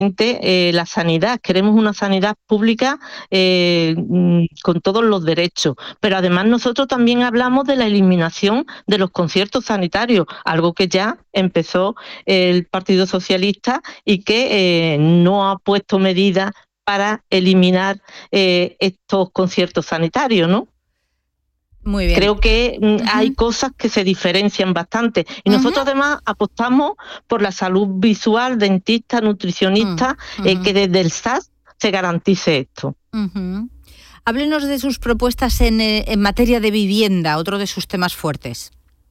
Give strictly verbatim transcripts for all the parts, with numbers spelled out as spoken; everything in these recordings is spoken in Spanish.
Eh, la sanidad, queremos una sanidad pública eh, con todos los derechos, pero además nosotros también hablamos de la eliminación de los conciertos sanitarios, algo que ya empezó el Partido Socialista y que eh, no ha puesto medidas para eliminar eh, estos conciertos sanitarios, ¿no? Muy bien. Creo que mm, Uh-huh. hay cosas que se diferencian bastante. Y Uh-huh. nosotros además apostamos por la salud visual, dentista, nutricionista, Uh-huh. eh, que desde el S A S se garantice esto. Uh-huh. Háblenos de sus propuestas en, en materia de vivienda, otro de sus temas fuertes.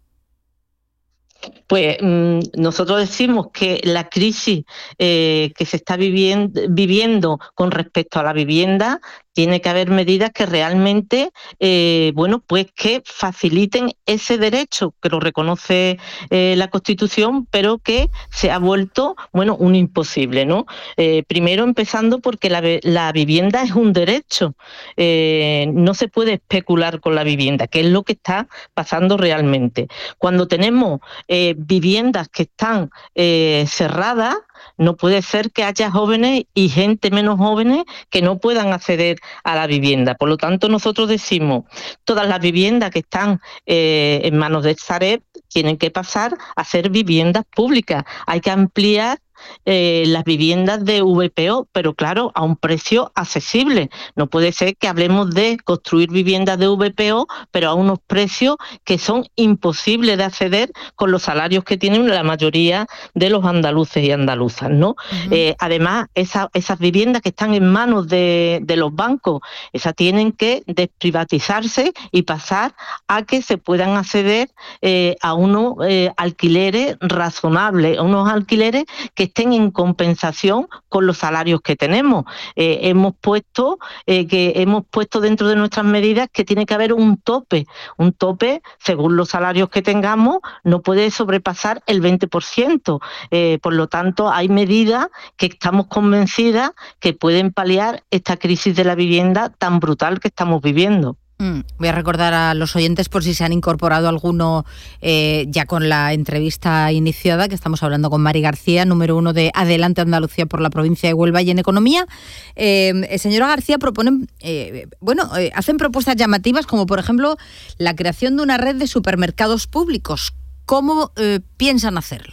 Pues mmm, nosotros decimos que la crisis eh, que se está viviendo, viviendo con respecto a la vivienda, tiene que haber medidas que realmente, eh, bueno, pues que faciliten ese derecho que lo reconoce eh, la Constitución, pero que se ha vuelto, bueno, un imposible, ¿no? Eh, primero empezando porque la, la vivienda es un derecho, eh, no se puede especular con la vivienda, que es lo que está pasando realmente. Cuando tenemos eh, viviendas que están eh, cerradas, no puede ser que haya jóvenes y gente menos jóvenes que no puedan acceder a la vivienda. Por lo tanto, nosotros decimos, todas las viviendas que están eh, en manos de Sareb tienen que pasar a ser viviendas públicas. Hay que ampliar Eh, las viviendas de V P O, pero claro, a un precio accesible. No puede ser que hablemos de construir viviendas de V P O, pero a unos precios que son imposibles de acceder con los salarios que tienen la mayoría de los andaluces y andaluzas, ¿no? Uh-huh. Eh, además, esa, esas viviendas que están en manos de, de los bancos, esas tienen que desprivatizarse y pasar a que se puedan acceder eh, a unos eh, alquileres razonables, a unos alquileres que estén en compensación con los salarios que tenemos. Eh, hemos puesto eh, que hemos puesto dentro de nuestras medidas que tiene que haber un tope, un tope según los salarios que tengamos, no puede sobrepasar el veinte por ciento. Eh, por lo tanto, hay medidas que estamos convencidas que pueden paliar esta crisis de la vivienda tan brutal que estamos viviendo. Mm, voy a recordar a los oyentes, por si se han incorporado alguno eh, ya con la entrevista iniciada, que estamos hablando con Mari García, número uno de Adelante Andalucía por la provincia de Huelva y en Economía. Eh, señora García, proponen, eh, bueno, eh, hacen propuestas llamativas como, por ejemplo, la creación de una red de supermercados públicos. ¿Cómo eh, piensan hacerlo?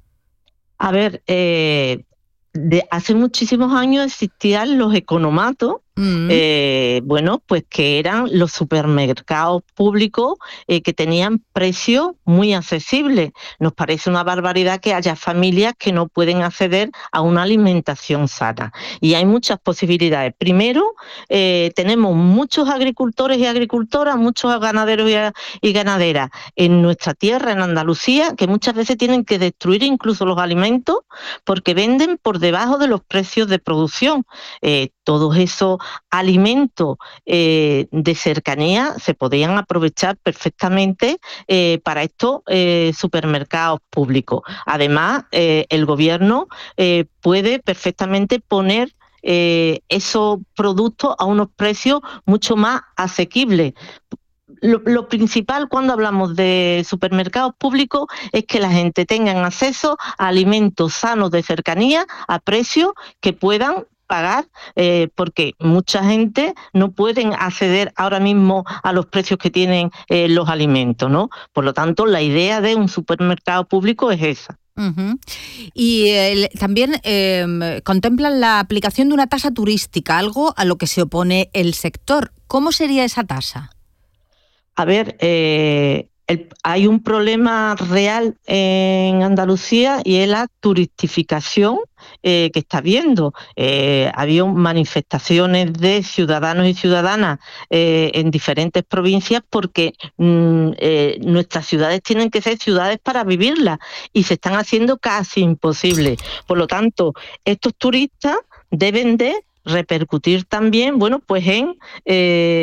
A ver, eh, de hace muchísimos años existían los economatos, mm. eh, bueno, pues que eran los supermercados públicos eh, que tenían precios muy accesibles. Nos parece una barbaridad que haya familias que no pueden acceder a una alimentación sana. Y hay muchas posibilidades. Primero, eh, tenemos muchos agricultores y agricultoras, muchos ganaderos y, y ganaderas en nuestra tierra, en Andalucía, que muchas veces tienen que destruir incluso los alimentos porque venden por debajo de los precios de producción. Eh, todos esos alimentos eh, de cercanía se podían aprovechar perfectamente eh, para estos eh, supermercados públicos. Además, eh, el gobierno eh, puede perfectamente poner eh, esos productos a unos precios mucho más asequibles. Lo, lo principal cuando hablamos de supermercados públicos es que la gente tenga acceso a alimentos sanos de cercanía a precios que puedan pagar, eh, porque mucha gente no pueden acceder ahora mismo a los precios que tienen eh, los alimentos, ¿no? Por lo tanto, la idea de un supermercado público es esa. Uh-huh. Y eh, también eh, contemplan la aplicación de una tasa turística, algo a lo que se opone el sector. ¿Cómo sería esa tasa? A ver, eh, el, hay un problema real en Andalucía y es la turistificación eh, que está habiendo. Eh, ha habido manifestaciones de ciudadanos y ciudadanas eh, en diferentes provincias porque mm, eh, nuestras ciudades tienen que ser ciudades para vivirlas y se están haciendo casi imposibles. Por lo tanto, estos turistas deben de repercutir también, bueno, pues en eh, los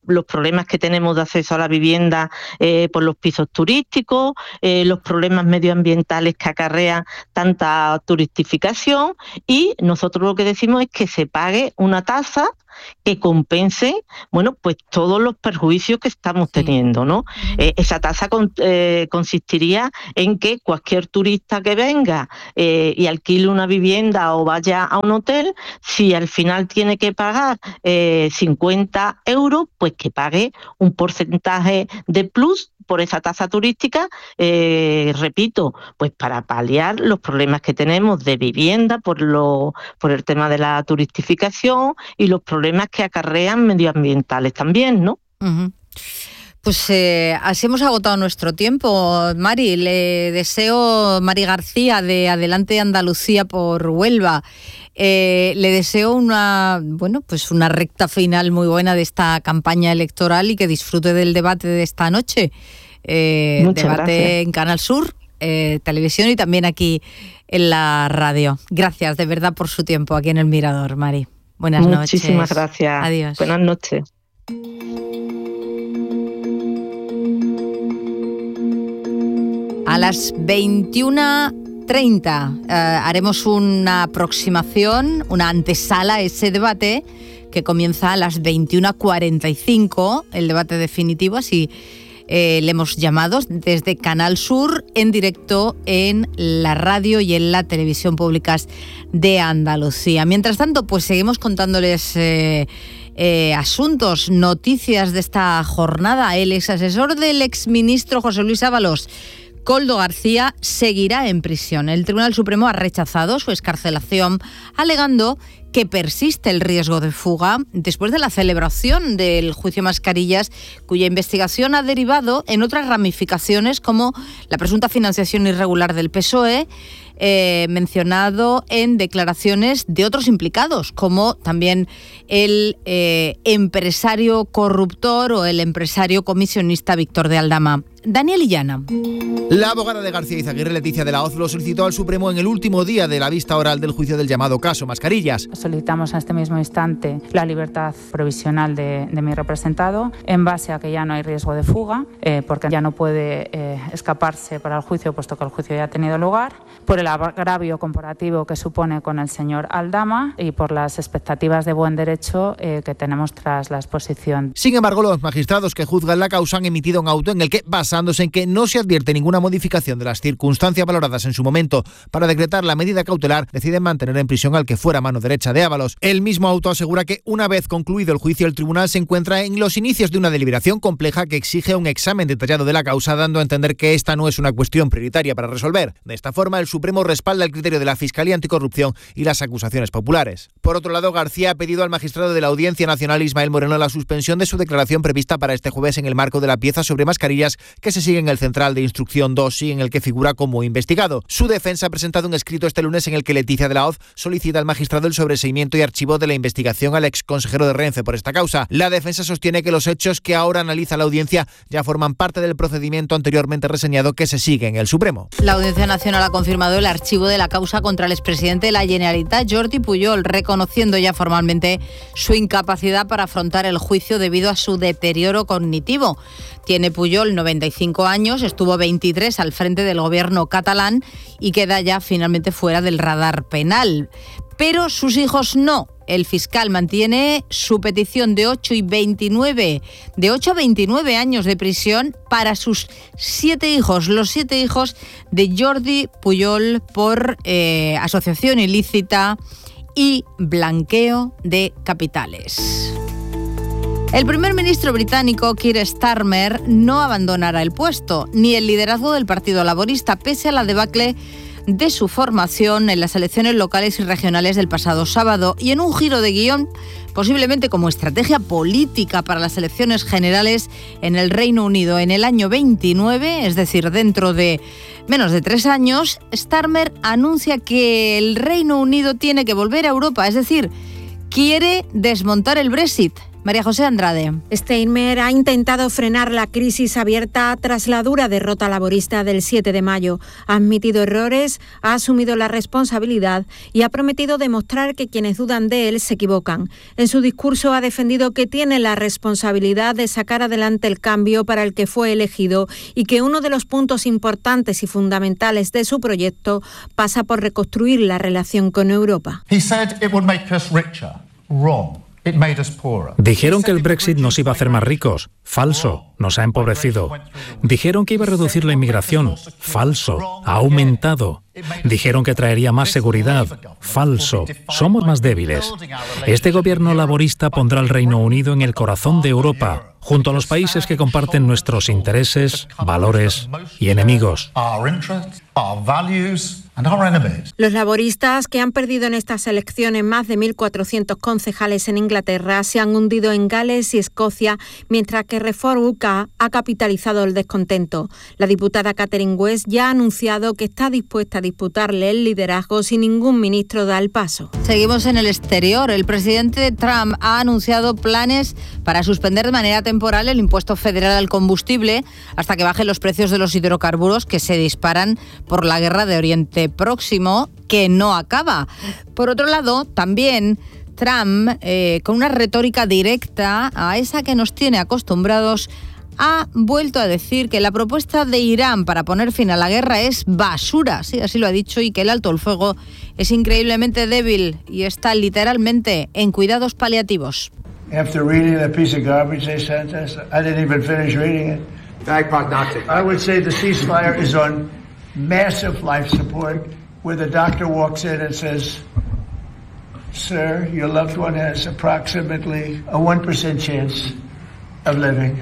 los problemas que tenemos de acceso a la vivienda eh, por los pisos turísticos, eh, los problemas medioambientales que acarrea tanta turistificación, y nosotros lo que decimos es que se pague una tasa que compense, bueno, pues todos los perjuicios que estamos sí. teniendo, ¿no? Uh-huh. Eh, esa tasa con, eh, consistiría en que cualquier turista que venga eh, y alquile una vivienda o vaya a un hotel, si al final tiene que pagar eh, cincuenta euros, pues que pague un porcentaje de plus por esa tasa turística, eh, repito, pues para paliar los problemas que tenemos de vivienda por lo, por el tema de la turistificación y los problemas que acarrean medioambientales también, ¿no? Uh-huh. Pues eh, así hemos agotado nuestro tiempo. Mari, le deseo, Mari García, de Adelante Andalucía por Huelva, eh, le deseo una, bueno, pues una recta final muy buena de esta campaña electoral y que disfrute del debate de esta noche. Eh, Muchas debate gracias. En Canal Sur, eh, televisión y también aquí en la radio. Gracias de verdad por su tiempo aquí en El Mirador, Mari. Buenas Muchísimas noches. Muchísimas gracias. Adiós. Buenas noches. A las veintiuna treinta eh, haremos una aproximación, una antesala a ese debate que comienza a las veintiuna cuarenta y cinco, el debate definitivo, así eh, le hemos llamado, desde Canal Sur, en directo en la radio y en la televisión públicas de Andalucía. Mientras tanto, pues seguimos contándoles eh, eh, asuntos, noticias de esta jornada. El exasesor del exministro José Luis Ábalos, Koldo García, seguirá en prisión. El Tribunal Supremo ha rechazado su excarcelación, alegando que persiste el riesgo de fuga después de la celebración del juicio Mascarillas, cuya investigación ha derivado en otras ramificaciones como la presunta financiación irregular del P S O E, eh, mencionado en declaraciones de otros implicados, como también el eh, empresario corruptor o el empresario comisionista Víctor de Aldama. Daniel Illana. La abogada de García Izaguirre, Leticia de la Hoz, lo solicitó al Supremo en el último día de la vista oral del juicio del llamado caso Mascarillas. Solicitamos en este mismo instante la libertad provisional de, de mi representado en base a que ya no hay riesgo de fuga, eh, porque ya no puede eh, escaparse para el juicio, puesto que el juicio ya ha tenido lugar, por el agravio comparativo que supone con el señor Aldama y por las expectativas de buen derecho eh, que tenemos tras la exposición. Sin embargo, los magistrados que juzgan la causa han emitido un auto en el que, basándose en que no se advierte ninguna modificación de las circunstancias valoradas en su momento para decretar la medida cautelar, deciden mantener en prisión al que fuera mano derecha de Ábalos. El mismo auto asegura que, una vez concluido el juicio, el tribunal se encuentra en los inicios de una deliberación compleja que exige un examen detallado de la causa, dando a entender que esta no es una cuestión prioritaria para resolver. De esta forma, el Supremo respalda el criterio de la Fiscalía Anticorrupción y las acusaciones populares. Por otro lado, García ha pedido al magistrado de la Audiencia Nacional, Ismael Moreno, la suspensión de su declaración prevista para este jueves en el marco de la pieza sobre mascarillas que se sigue en el Central de Instrucción dos y en el que figura como investigado. Su defensa ha presentado un escrito este lunes en el que Leticia de la Hoz solicita al magistrado el sobreseimiento y archivo de la investigación al exconsejero de Renfe por esta causa. La defensa sostiene que los hechos que ahora analiza la audiencia ya forman parte del procedimiento anteriormente reseñado que se sigue en el Supremo. La Audiencia Nacional ha confirmado el archivo de la causa contra el expresidente de la Generalitat, Jordi Pujol, reconociendo ya formalmente su incapacidad para afrontar el juicio debido a su deterioro cognitivo. Tiene Pujol noventa y cinco años, estuvo veintitrés al frente del gobierno catalán y queda ya finalmente fuera del radar penal. Pero sus hijos no. El fiscal mantiene su petición de ocho y veintinueve, de ocho a veintinueve años de prisión para sus siete hijos, los siete hijos de Jordi Pujol por eh, asociación ilícita y blanqueo de capitales. El primer ministro británico, Keir Starmer, no abandonará el puesto, ni el liderazgo del Partido Laborista, pese a la debacle de su formación en las elecciones locales y regionales del pasado sábado, y en un giro de guión, posiblemente como estrategia política para las elecciones generales en el Reino Unido en el año veintinueve, es decir, dentro de menos de tres años, Starmer anuncia que el Reino Unido tiene que volver a Europa, es decir, quiere desmontar el Brexit, María José Andrade. Steinmeier ha intentado frenar la crisis abierta tras la dura derrota laborista del siete de mayo. Ha admitido errores, ha asumido la responsabilidad y ha prometido demostrar que quienes dudan de él se equivocan. En su discurso ha defendido que tiene la responsabilidad de sacar adelante el cambio para el que fue elegido y que uno de los puntos importantes y fundamentales de su proyecto pasa por reconstruir la relación con Europa. He said it would make us richer. Wrong. Dijeron que el Brexit nos iba a hacer más ricos. Falso. Nos ha empobrecido. Dijeron que iba a reducir la inmigración. Falso. Ha aumentado. Dijeron que traería más seguridad. Falso. Somos más débiles. Este gobierno laborista pondrá al Reino Unido en el corazón de Europa, junto a los países que comparten nuestros intereses, valores y enemigos. Los laboristas, que han perdido en estas elecciones más de mil cuatrocientos concejales en Inglaterra, se han hundido en Gales y Escocia, mientras que Reform U K ha capitalizado el descontento. La diputada Catherine West ya ha anunciado que está dispuesta a disputarle el liderazgo si ningún ministro da el paso. Seguimos en el exterior. El presidente Trump ha anunciado planes para suspender de manera temporal el impuesto federal al combustible hasta que bajen los precios de los hidrocarburos, que se disparan por la guerra de Oriente Próximo, que no acaba. Por otro lado, también Trump, eh, con una retórica directa a esa que nos tiene acostumbrados, ha vuelto a decir que la propuesta de Irán para poner fin a la guerra es basura, sí, así lo ha dicho, y que el alto el fuego es increíblemente débil y está literalmente en cuidados paliativos. After reading the piece of garbage they sent us, I didn't even finish reading it. I would say the ceasefire is on massive life support, where the doctor walks in and says, "Sir, your loved one has approximately a one percent chance of living."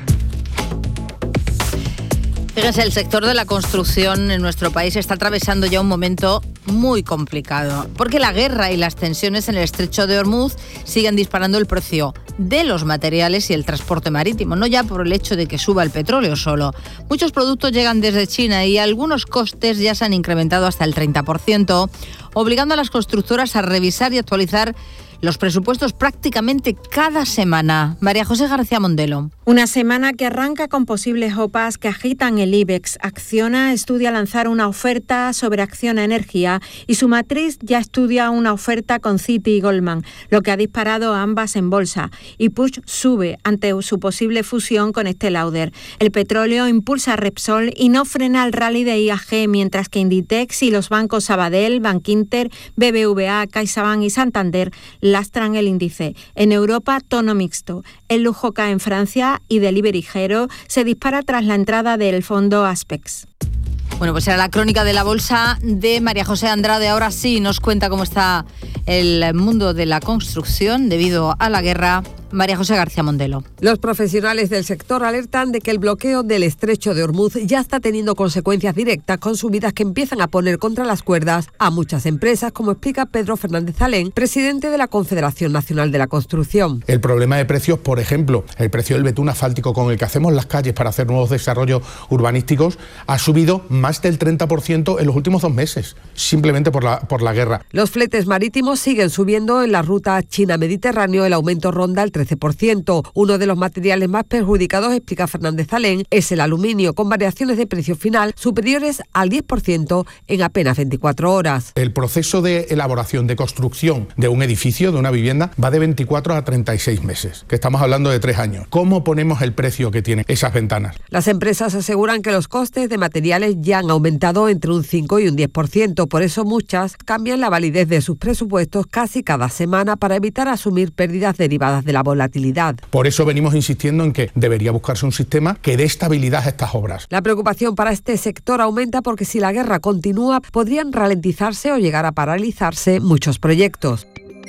Fíjense, el sector de la construcción en nuestro país está atravesando ya un momento muy complicado, porque la guerra y las tensiones en el estrecho de Hormuz siguen disparando el precio de los materiales y el transporte marítimo, no ya por el hecho de que suba el petróleo solo. Muchos productos llegan desde China y algunos costes ya se han incrementado hasta el treinta por ciento, obligando a las constructoras a revisar y actualizar los presupuestos prácticamente cada semana. María José García Mondelo. Una semana que arranca con posibles OPAs que agitan el IBEX. Acciona estudia lanzar una oferta sobre Acciona Energía y su matriz ya estudia una oferta con Citi y Goldman, lo que ha disparado a ambas en bolsa. Y Puig sube ante su posible fusión con Estée Lauder. El petróleo impulsa a Repsol y no frena el rally de I A G, mientras que Inditex y los bancos Sabadell, Bankinter, B B V A, CaixaBank y Santander lastran el índice. En Europa, tono mixto. El lujo cae en Francia y Delivery Hero se dispara tras la entrada del fondo Aspex. Bueno, pues era la crónica de la bolsa de María José Andrade. Ahora sí nos cuenta cómo está el mundo de la construcción debido a la guerra. María José García Mondelo. Los profesionales del sector alertan de que el bloqueo del estrecho de Hormuz ya está teniendo consecuencias directas, con subidas que empiezan a poner contra las cuerdas a muchas empresas, como explica Pedro Fernández Alén, presidente de la Confederación Nacional de la Construcción. El problema de precios, por ejemplo, el precio del betún asfáltico con el que hacemos las calles para hacer nuevos desarrollos urbanísticos, ha subido más del treinta por ciento en los últimos dos meses, simplemente por la, por la guerra. Los fletes marítimos siguen subiendo. En la ruta China-Mediterráneo el aumento ronda el trece por ciento. Uno de los materiales más perjudicados, explica Fernández Alén, es el aluminio, con variaciones de precio final superiores al diez por ciento en apenas veinticuatro horas. El proceso de elaboración, de construcción de un edificio, de una vivienda, va de veinticuatro a treinta y seis meses, que estamos hablando de tres años. ¿Cómo ponemos el precio que tienen esas ventanas? Las empresas aseguran que los costes de materiales ya han aumentado entre un cinco y un diez por ciento. Por eso muchas cambian la validez de sus presupuestos casi cada semana para evitar asumir pérdidas derivadas de la volatilidad. Por eso venimos insistiendo en que debería buscarse un sistema que dé estabilidad a estas obras. La preocupación para este sector aumenta porque si la guerra continúa podrían ralentizarse o llegar a paralizarse muchos proyectos.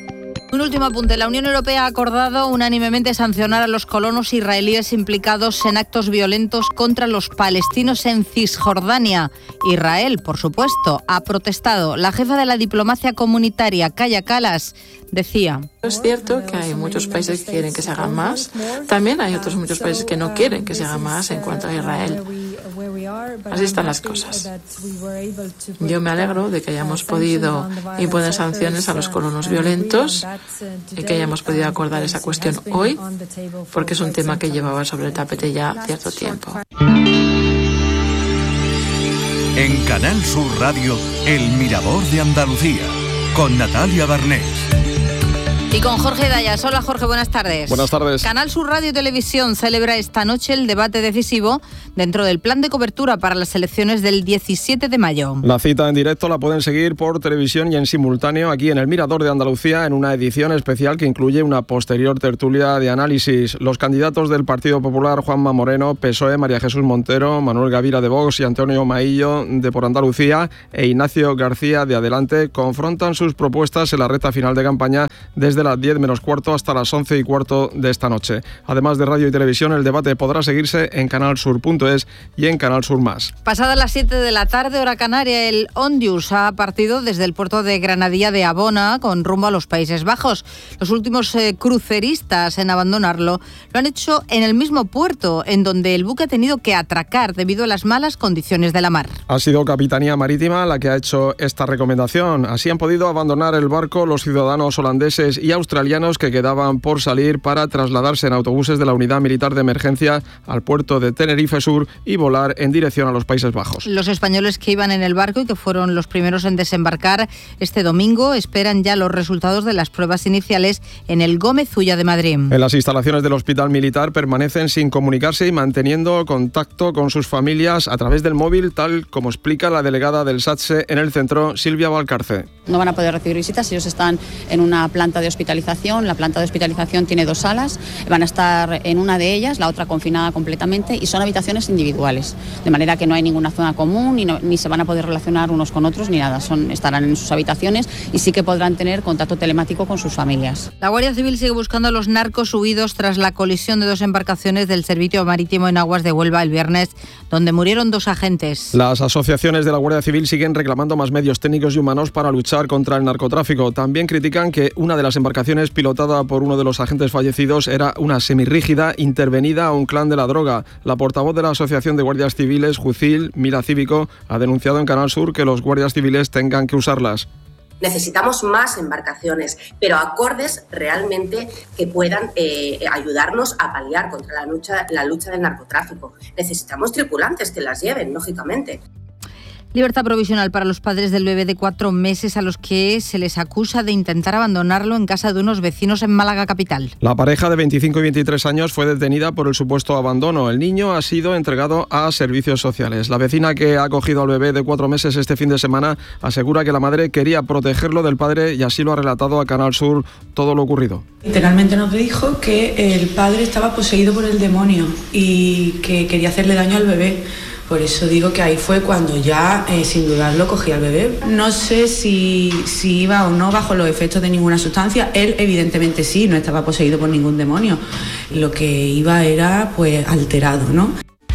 Un último apunte. La Unión Europea ha acordado unánimemente sancionar a los colonos israelíes implicados en actos violentos contra los palestinos en Cisjordania. Israel, por supuesto, ha protestado. La jefa de la diplomacia comunitaria, Kaja Kallas, decía: es cierto que hay muchos países que quieren que se haga más. También hay otros muchos países que no quieren que se haga más en cuanto a Israel. Así están las cosas. Yo me alegro de que hayamos podido imponer sanciones a los colonos violentos y que hayamos podido acordar esa cuestión hoy, porque es un tema que llevaba sobre el tapete ya cierto tiempo. En Canal Sur Radio, El Mirador de Andalucía, con Natalia Barnés. Y con Jorge Dayas. Hola Jorge, buenas tardes. Buenas tardes. Canal Sur Radio y Televisión celebra esta noche el debate decisivo dentro del plan de cobertura para las elecciones del diecisiete de mayo. La cita en directo la pueden seguir por televisión y en simultáneo aquí en el Mirador de Andalucía, en una edición especial que incluye una posterior tertulia de análisis. Los candidatos del Partido Popular, Juanma Moreno, P S O E, María Jesús Montero, Manuel Gavira de Vox y Antonio Maillo de Por Andalucía e Ignacio García de Adelante confrontan sus propuestas en la recta final de campaña desde las diez menos cuarto hasta las once y cuarto de esta noche. Además de radio y televisión, el debate podrá seguirse en canal sur punto es y en Canal Sur Más. Pasadas las siete de la tarde, hora canaria, el Ondius ha partido desde el puerto de Granadilla de Abona con rumbo a los Países Bajos. Los últimos eh, cruceristas en abandonarlo lo han hecho en el mismo puerto, en donde el buque ha tenido que atracar debido a las malas condiciones de la mar. Ha sido Capitanía Marítima la que ha hecho esta recomendación. Así han podido abandonar el barco los ciudadanos holandeses y australianos que quedaban por salir para trasladarse en autobuses de la Unidad Militar de Emergencia al puerto de Tenerife Sur y volar en dirección a los Países Bajos. Los españoles que iban en el barco y que fueron los primeros en desembarcar este domingo esperan ya los resultados de las pruebas iniciales en el Gómez Ulla de Madrid. En las instalaciones del Hospital Militar permanecen sin comunicarse y manteniendo contacto con sus familias a través del móvil, tal como explica la delegada del SATSE en el centro, Silvia Valcarce. No van a poder recibir visitas, ellos están en una planta de hospitalización. La planta de hospitalización tiene dos salas, van a estar en una de ellas, la otra confinada completamente, y son habitaciones individuales, de manera que no hay ninguna zona común, ni, no, ni se van a poder relacionar unos con otros, ni nada, son, estarán en sus habitaciones y sí que podrán tener contacto telemático con sus familias. La Guardia Civil sigue buscando a los narcos huidos tras la colisión de dos embarcaciones del Servicio Marítimo en aguas de Huelva el viernes, donde murieron dos agentes. Las asociaciones de la Guardia Civil siguen reclamando más medios técnicos y humanos para luchar contra el narcotráfico. También critican que una de las embarcaciones pilotada por uno de los agentes fallecidos era una semirrígida intervenida a un clan de la droga. La portavoz de la Asociación de Guardias Civiles, Jucil, Mira Cívico, ha denunciado en Canal Sur que los guardias civiles tengan que usarlas. Necesitamos más embarcaciones, pero acordes realmente que puedan eh, ayudarnos a paliar contra la lucha, la lucha del narcotráfico. Necesitamos tripulantes que las lleven, lógicamente. Libertad provisional para los padres del bebé de cuatro meses a los que se les acusa de intentar abandonarlo en casa de unos vecinos en Málaga capital. La pareja de veinticinco y veintitrés años fue detenida por el supuesto abandono. El niño ha sido entregado a servicios sociales. La vecina que ha acogido al bebé de cuatro meses este fin de semana asegura que la madre quería protegerlo del padre y así lo ha relatado a Canal Sur todo lo ocurrido. Literalmente nos dijo que el padre estaba poseído por el demonio y que quería hacerle daño al bebé. Por eso digo que ahí fue cuando ya, eh, sin dudarlo, cogí al bebé. No sé si, si iba o no bajo los efectos de ninguna sustancia. Él, evidentemente, sí, no estaba poseído por ningún demonio. Lo que iba era, pues, alterado, ¿no?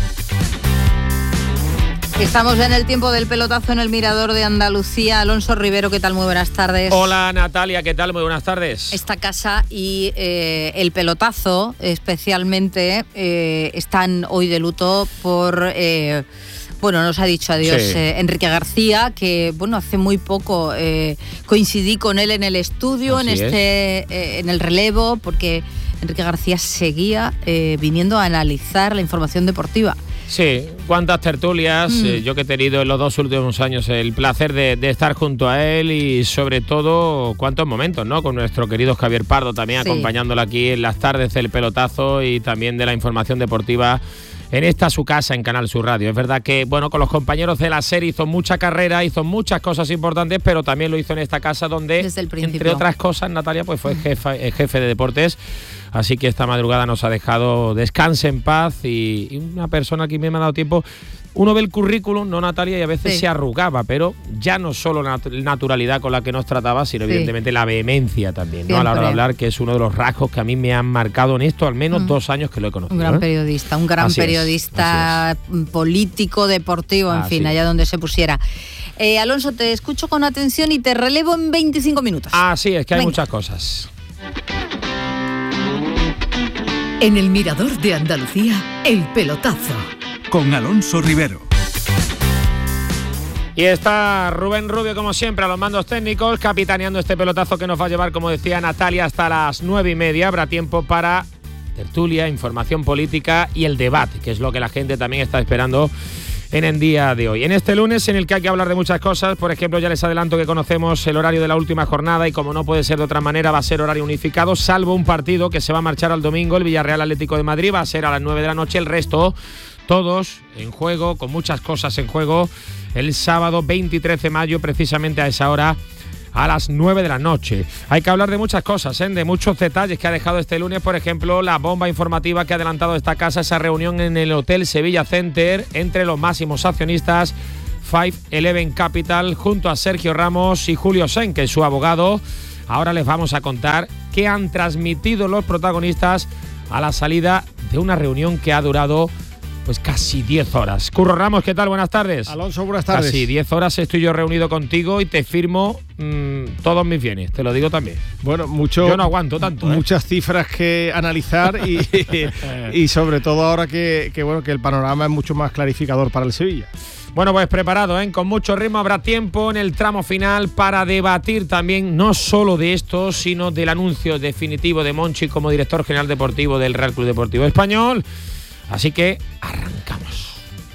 Estamos en el tiempo del pelotazo en el Mirador de Andalucía. Alonso Rivero, ¿qué tal? Muy buenas tardes. Hola Natalia, ¿qué tal? Muy buenas tardes. Esta casa y eh, el pelotazo especialmente eh, están hoy de luto por... Eh, Bueno, nos ha dicho adiós sí. eh, Enrique García, que bueno, hace muy poco eh, coincidí con él en el estudio, Así en este eh, en el relevo, porque Enrique García seguía eh, viniendo a analizar la información deportiva. Sí, cuántas tertulias, mm. eh, yo que he tenido en los dos últimos años el placer de, de estar junto a él y sobre todo cuántos momentos, ¿no? Con nuestro querido Javier Pardo también sí. acompañándolo aquí en las tardes del pelotazo y también de la información deportiva en esta su casa en Canal Sur Radio. Es verdad que, bueno, con los compañeros de la serie hizo mucha carrera, hizo muchas cosas importantes, pero también lo hizo en esta casa donde, entre otras cosas, Natalia, pues fue jefe, jefe de deportes. Así que esta madrugada nos ha dejado descanse en paz y, y una persona que me ha dado tiempo. Uno ve el currículum, ¿no, Natalia? Y a veces sí. se arrugaba, pero ya no solo la nat- naturalidad con la que nos trataba, sino sí. evidentemente la vehemencia también, ¿no? A la hora de hablar, que es uno de los rasgos que a mí me han marcado en esto, al menos mm. dos años que lo he conocido. Un gran ¿eh? periodista, un gran así periodista es, es. político, deportivo, en así fin, es. allá donde se pusiera. Eh, Alonso, te escucho con atención y te relevo en veinticinco minutos. Ah, sí, es que hay Venga. muchas cosas. En el Mirador de Andalucía, el pelotazo. Con Alonso Rivero. Y está Rubén Rubio, como siempre, a los mandos técnicos, capitaneando este pelotazo que nos va a llevar, como decía Natalia, hasta las nueve y media. Habrá tiempo para tertulia, información política y el debate, que es lo que la gente también está esperando en el día de hoy. En este lunes, en el que hay que hablar de muchas cosas, por ejemplo, ya les adelanto que conocemos el horario de la última jornada y, como no puede ser de otra manera, va a ser horario unificado, salvo un partido que se va a marchar al domingo, el Villarreal Atlético de Madrid, va a ser a las nueve de la noche. El resto, todos en juego, con muchas cosas en juego, el sábado veintitrés de mayo, precisamente a esa hora, a las nueve de la noche. Hay que hablar de muchas cosas, ¿eh? De muchos detalles que ha dejado este lunes, por ejemplo, la bomba informativa que ha adelantado esta casa, esa reunión en el Hotel Sevilla Center entre los máximos accionistas Five Eleven Capital, junto a Sergio Ramos y Julio Sen, que es su abogado. Ahora les vamos a contar qué han transmitido los protagonistas a la salida de una reunión que ha durado pues casi diez horas. Curro Ramos, ¿qué tal? Buenas tardes. Alonso, buenas tardes. Casi diez horas estoy yo reunido contigo y te firmo mmm, todos mis bienes, te lo digo también. Bueno, mucho, yo no aguanto tanto. Muchas ¿eh? cifras que analizar y, y sobre todo ahora que, que, bueno, que el panorama es mucho más clarificador para el Sevilla. Bueno, pues preparado, ¿eh? Con mucho ritmo. Habrá tiempo en el tramo final para debatir también no solo de esto, sino del anuncio definitivo de Monchi como director general deportivo del Real Club Deportivo Español. Así que arrancamos.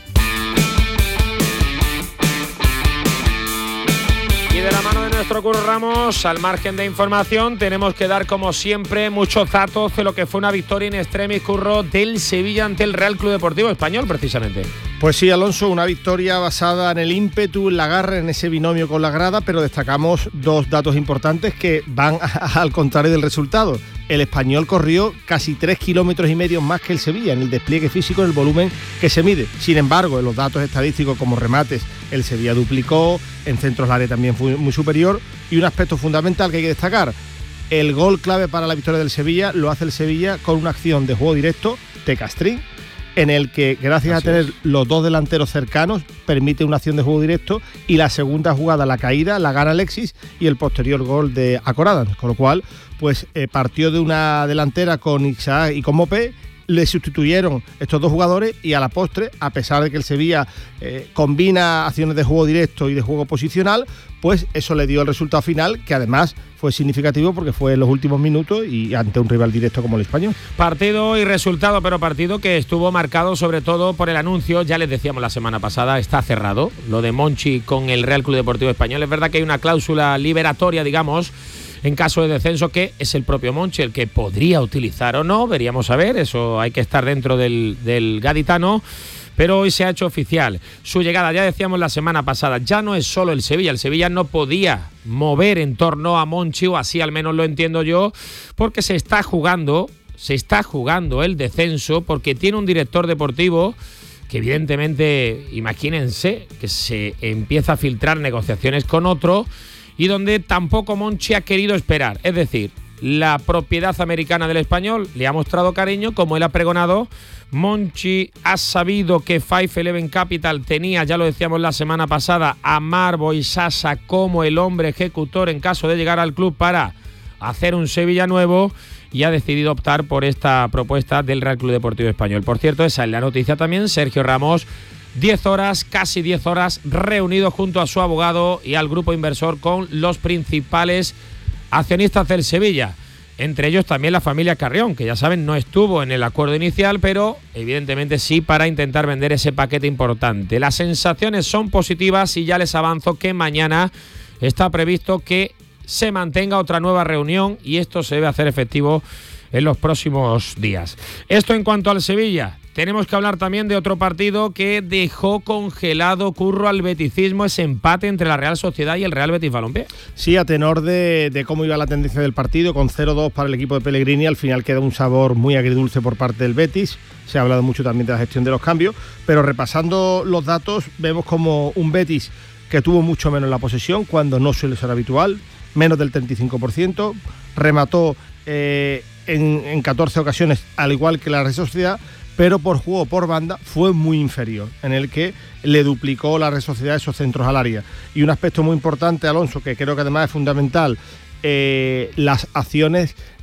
Y de la mano de nuestro Curro Ramos, al margen de información, tenemos que dar, como siempre, muchos datos de lo que fue una victoria in extremis, Curro, del Sevilla ante el Real Club Deportivo Español, precisamente. Pues sí, Alonso, una victoria basada en el ímpetu, en la garra, en ese binomio con la grada, pero destacamos dos datos importantes que van a, al contrario del resultado. El Español corrió casi tres kilómetros y medio más que el Sevilla en el despliegue físico, en el volumen que se mide. Sin embargo, en los datos estadísticos como remates, el Sevilla duplicó, en centros del área también fue muy superior, y un aspecto fundamental que hay que destacar: el gol clave para la victoria del Sevilla lo hace el Sevilla con una acción de juego directo de Castrín, en el que, gracias Así a tener es. los dos delanteros cercanos, permite una acción de juego directo, y la segunda jugada, la caída, la gana Alexis, y el posterior gol de Akoradan, con lo cual pues eh, partió de una delantera con Ixá y con Mopé, le sustituyeron estos dos jugadores y a la postre, a pesar de que el Sevilla eh, combina acciones de juego directo y de juego posicional, pues eso le dio el resultado final, que además fue significativo porque fue en los últimos minutos y ante un rival directo como el Español. Partido y resultado, pero partido que estuvo marcado sobre todo por el anuncio, ya les decíamos la semana pasada, está cerrado, lo de Monchi con el Real Club Deportivo Español. Es verdad que hay una cláusula liberatoria, digamos, en caso de descenso, que es el propio Monchi el que podría utilizar o no, veríamos a ver, eso hay que estar dentro del, del gaditano, pero hoy se ha hecho oficial su llegada. Ya decíamos la semana pasada, ya no es solo el Sevilla, el Sevilla no podía mover en torno a Monchi, o así al menos lo entiendo yo, porque se está jugando, se está jugando el descenso, porque tiene un director deportivo que evidentemente, imagínense, que se empieza a filtrar negociaciones con otro, y donde tampoco Monchi ha querido esperar. Es decir, la propiedad americana del Español le ha mostrado cariño, como él ha pregonado. Monchi ha sabido que Five Eleven Capital tenía, ya lo decíamos la semana pasada, a Marbo y Sasa como el hombre ejecutor en caso de llegar al club para hacer un Sevilla nuevo, y ha decidido optar por esta propuesta del Real Club Deportivo Español. Por cierto, esa es la noticia también. Sergio Ramos, diez horas, casi diez horas, reunido junto a su abogado y al grupo inversor con los principales accionistas del Sevilla, entre ellos también la familia Carrión, que ya saben no estuvo en el acuerdo inicial, pero evidentemente sí para intentar vender ese paquete importante. Las sensaciones son positivas y ya les avanzo que mañana está previsto que se mantenga otra nueva reunión, y esto se debe hacer efectivo en los próximos días. Esto en cuanto al Sevilla. Tenemos que hablar también de otro partido que dejó congelado, Curro, al beticismo, ese empate entre la Real Sociedad y el Real Betis Balompié. Sí, a tenor de, de cómo iba la tendencia del partido, con cero dos para el equipo de Pellegrini, al final queda un sabor muy agridulce por parte del Betis. Se ha hablado mucho también de la gestión de los cambios, pero repasando los datos, vemos como un Betis que tuvo mucho menos la posesión, cuando no suele ser habitual, menos del treinta y cinco por ciento, remató eh, en, en catorce ocasiones, al igual que la Real Sociedad, pero por juego por banda fue muy inferior, en el que le duplicó la Real Sociedad esos centros al área. Y un aspecto muy importante, Alonso, que creo que además es fundamental, eh, las acciones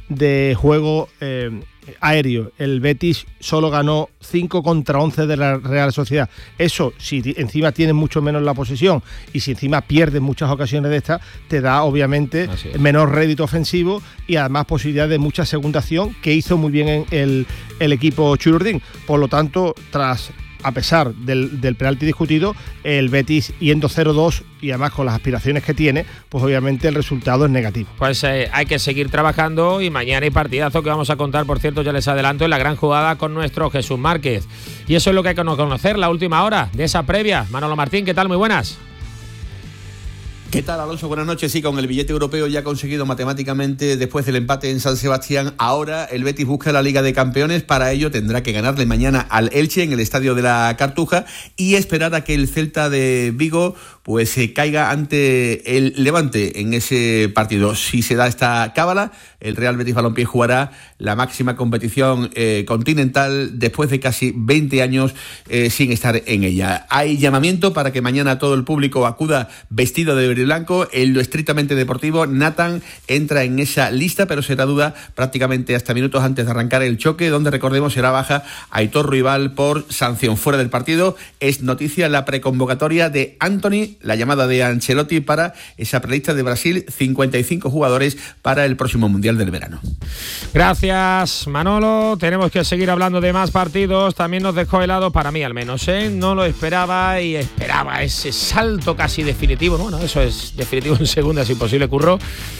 de juego eh, aéreo. El Betis solo ganó cinco contra once de la Real Sociedad. Eso, si encima tienes mucho menos la posesión y si encima pierdes muchas ocasiones de estas, te da obviamente menor rédito ofensivo y además posibilidad de mucha segunda acción, que hizo muy bien en el, el equipo Chururdín. Por lo tanto, tras a pesar del, del penalti discutido, el Betis yendo cero dos y además con las aspiraciones que tiene, pues obviamente el resultado es negativo. Pues eh, hay que seguir trabajando y mañana hay partidazo que vamos a contar, por cierto, ya les adelanto, en la gran jugada con nuestro Jesús Márquez. Y eso es lo que hay que conocer, la última hora de esa previa. Manolo Martín, ¿qué tal? Muy buenas. ¿Qué tal, Alonso? Buenas noches. Sí, con el billete europeo ya conseguido matemáticamente después del empate en San Sebastián, ahora el Betis busca la Liga de Campeones. Para ello tendrá que ganarle mañana al Elche en el Estadio de la Cartuja y esperar a que el Celta de Vigo pues se caiga ante el Levante en ese partido. Si se da esta cábala, el Real Betis Balompié jugará la máxima competición eh, continental después de casi veinte años eh, sin estar en ella. Hay llamamiento para que mañana todo el público acuda vestido de verde y blanco. En lo estrictamente deportivo, Nathan entra en esa lista, pero será duda prácticamente hasta minutos antes de arrancar el choque, donde recordemos será baja Aitor Ruibal por sanción. Fuera del partido es noticia la preconvocatoria de Anthony, la llamada de Ancelotti para esa prelista de Brasil, cincuenta y cinco jugadores para el próximo Mundial del verano. Gracias, Manolo. Tenemos que seguir hablando de más partidos. También nos dejó helado, para mí al menos, ¿eh? No lo esperaba y esperaba ese salto casi definitivo. Bueno, eso es definitivo en segunda, es imposible, Curro.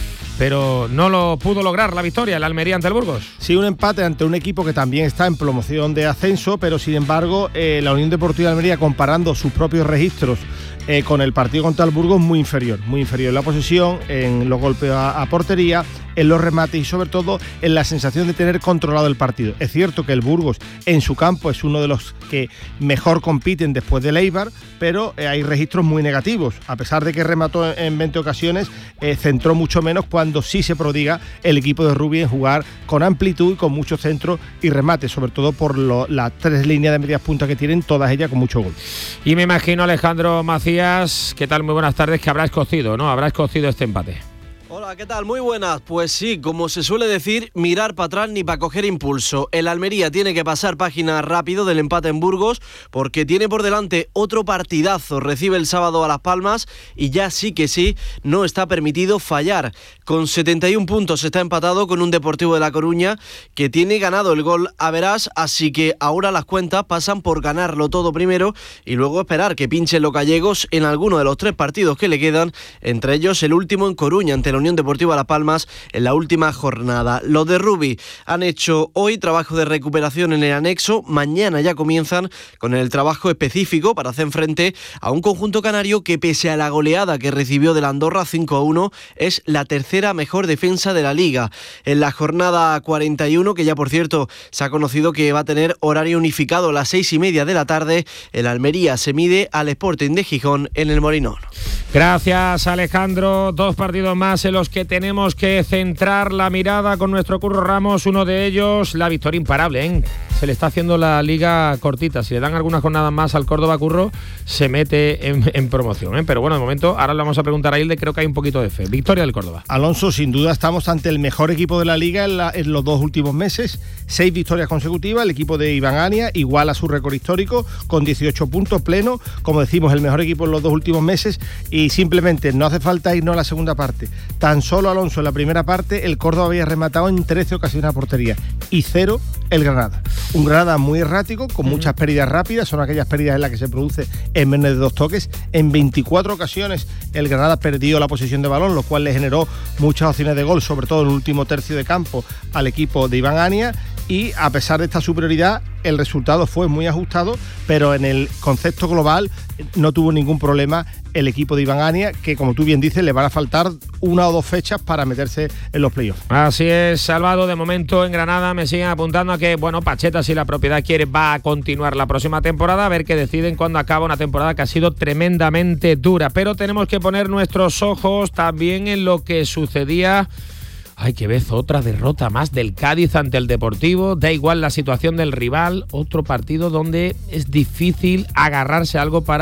Pero no lo pudo lograr la victoria, el Almería ante el Burgos. Sí, un empate ante un equipo que también está en promoción de ascenso, pero sin embargo eh, la Unión Deportiva de Almería, comparando sus propios registros eh, con el partido contra el Burgos, muy inferior, muy inferior en la posesión, en los golpes a, a portería, en los remates y sobre todo en la sensación de tener controlado el partido. Es cierto que el Burgos en su campo es uno de los que mejor compiten después del Eibar, pero eh, hay registros muy negativos. A pesar de que remató en veinte ocasiones, eh, centró mucho menos cuando sí se prodiga el equipo de Rubi en jugar con amplitud y con mucho centro y remate, sobre todo por lo, las tres líneas de medias puntas que tienen, todas ellas con mucho gol. Y me imagino, Alejandro Macías, ¿qué tal? Muy buenas tardes, que habrá escocido, ¿no? Habrá escocido este empate. Hola, ¿qué tal? Muy buenas. Pues sí, como se suele decir, mirar para atrás ni para coger impulso. El Almería tiene que pasar página rápido del empate en Burgos porque tiene por delante otro partidazo. Recibe el sábado a Las Palmas y ya sí que sí, no está permitido fallar. Con setenta y un puntos está empatado con un Deportivo de La Coruña que tiene ganado el gol a verás, así que ahora las cuentas pasan por ganarlo todo primero y luego esperar que pinchen los gallegos en alguno de los tres partidos que le quedan, entre ellos el último en Coruña ante la Unión Deportiva Las Palmas en la última jornada. Los de Rubi han hecho hoy trabajo de recuperación en el anexo, mañana ya comienzan con el trabajo específico para hacer frente a un conjunto canario que, pese a la goleada que recibió de la Andorra cinco a uno, es la tercera mejor defensa de la liga. En la jornada cuarenta y uno, que ya por cierto se ha conocido que va a tener horario unificado a las seis y media de la tarde, el Almería se mide al Sporting de Gijón en el Molinón. Gracias, Alejandro. Dos partidos más en los que tenemos que centrar la mirada con nuestro Curro Ramos. Uno de ellos, la victoria imparable, ¿eh? Se le está haciendo la liga cortita. Si le dan algunas jornadas más al Córdoba, Curro, se mete en, en promoción, ¿eh? Pero bueno, de momento, ahora le vamos a preguntar a Hilde, creo que hay un poquito de fe. Victoria del Córdoba. Alonso, sin duda estamos ante el mejor equipo de la liga en, la, en los dos últimos meses. Seis victorias consecutivas. El equipo de Iván Ania iguala su récord histórico con dieciocho puntos pleno. Como decimos, el mejor equipo en los dos últimos meses. Y simplemente no hace falta irnos a la segunda parte. Tan solo, Alonso, en la primera parte el Córdoba había rematado en trece ocasiones a portería y cero el Granada. Un Granada muy errático, con uh-huh. muchas pérdidas rápidas, son aquellas pérdidas en las que se produce en menos de dos toques. En veinticuatro ocasiones el Granada perdió la posesión de balón, lo cual le generó muchas opciones de gol, sobre todo en el último tercio de campo al equipo de Iván Ania. Y a pesar de esta superioridad, el resultado fue muy ajustado, pero en el concepto global no tuvo ningún problema el equipo de Iván Ania, que como tú bien dices, le van a faltar una o dos fechas para meterse en los playoffs. Así es, Salvado. De momento en Granada me siguen apuntando a que, bueno, Pacheta, si la propiedad quiere, va a continuar la próxima temporada, a ver qué deciden cuando acaba una temporada que ha sido tremendamente dura. Pero tenemos que poner nuestros ojos también en lo que sucedía. Ay, qué vez, otra derrota más del Cádiz ante el Deportivo. Da igual la situación del rival, otro partido donde es difícil agarrarse a algo para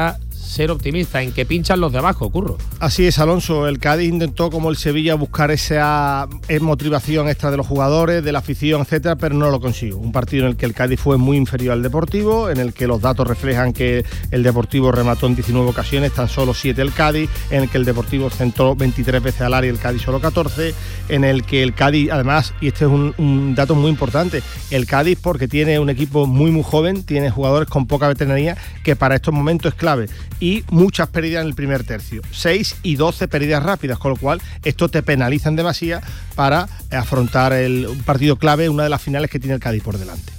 ser optimista, en que pinchan los de abajo, Curro. Así es, Alonso. El Cádiz intentó, como el Sevilla, buscar esa motivación extra de los jugadores, de la afición, etcétera, pero no lo consiguió. Un partido en el que el Cádiz fue muy inferior al Deportivo, en el que los datos reflejan que el Deportivo remató en diecinueve ocasiones, tan solo siete el Cádiz, en el que el Deportivo centró veintitrés veces al área y el Cádiz solo catorce, en el que el Cádiz, además, y este es un, un dato muy importante, el Cádiz, porque tiene un equipo muy muy joven, tiene jugadores con poca veteranía, que para estos momentos es clave, y muchas pérdidas en el primer tercio, seis y doce pérdidas rápidas, con lo cual esto te penaliza en demasía para afrontar el un partido clave, una de las finales que tiene el Cádiz por delante.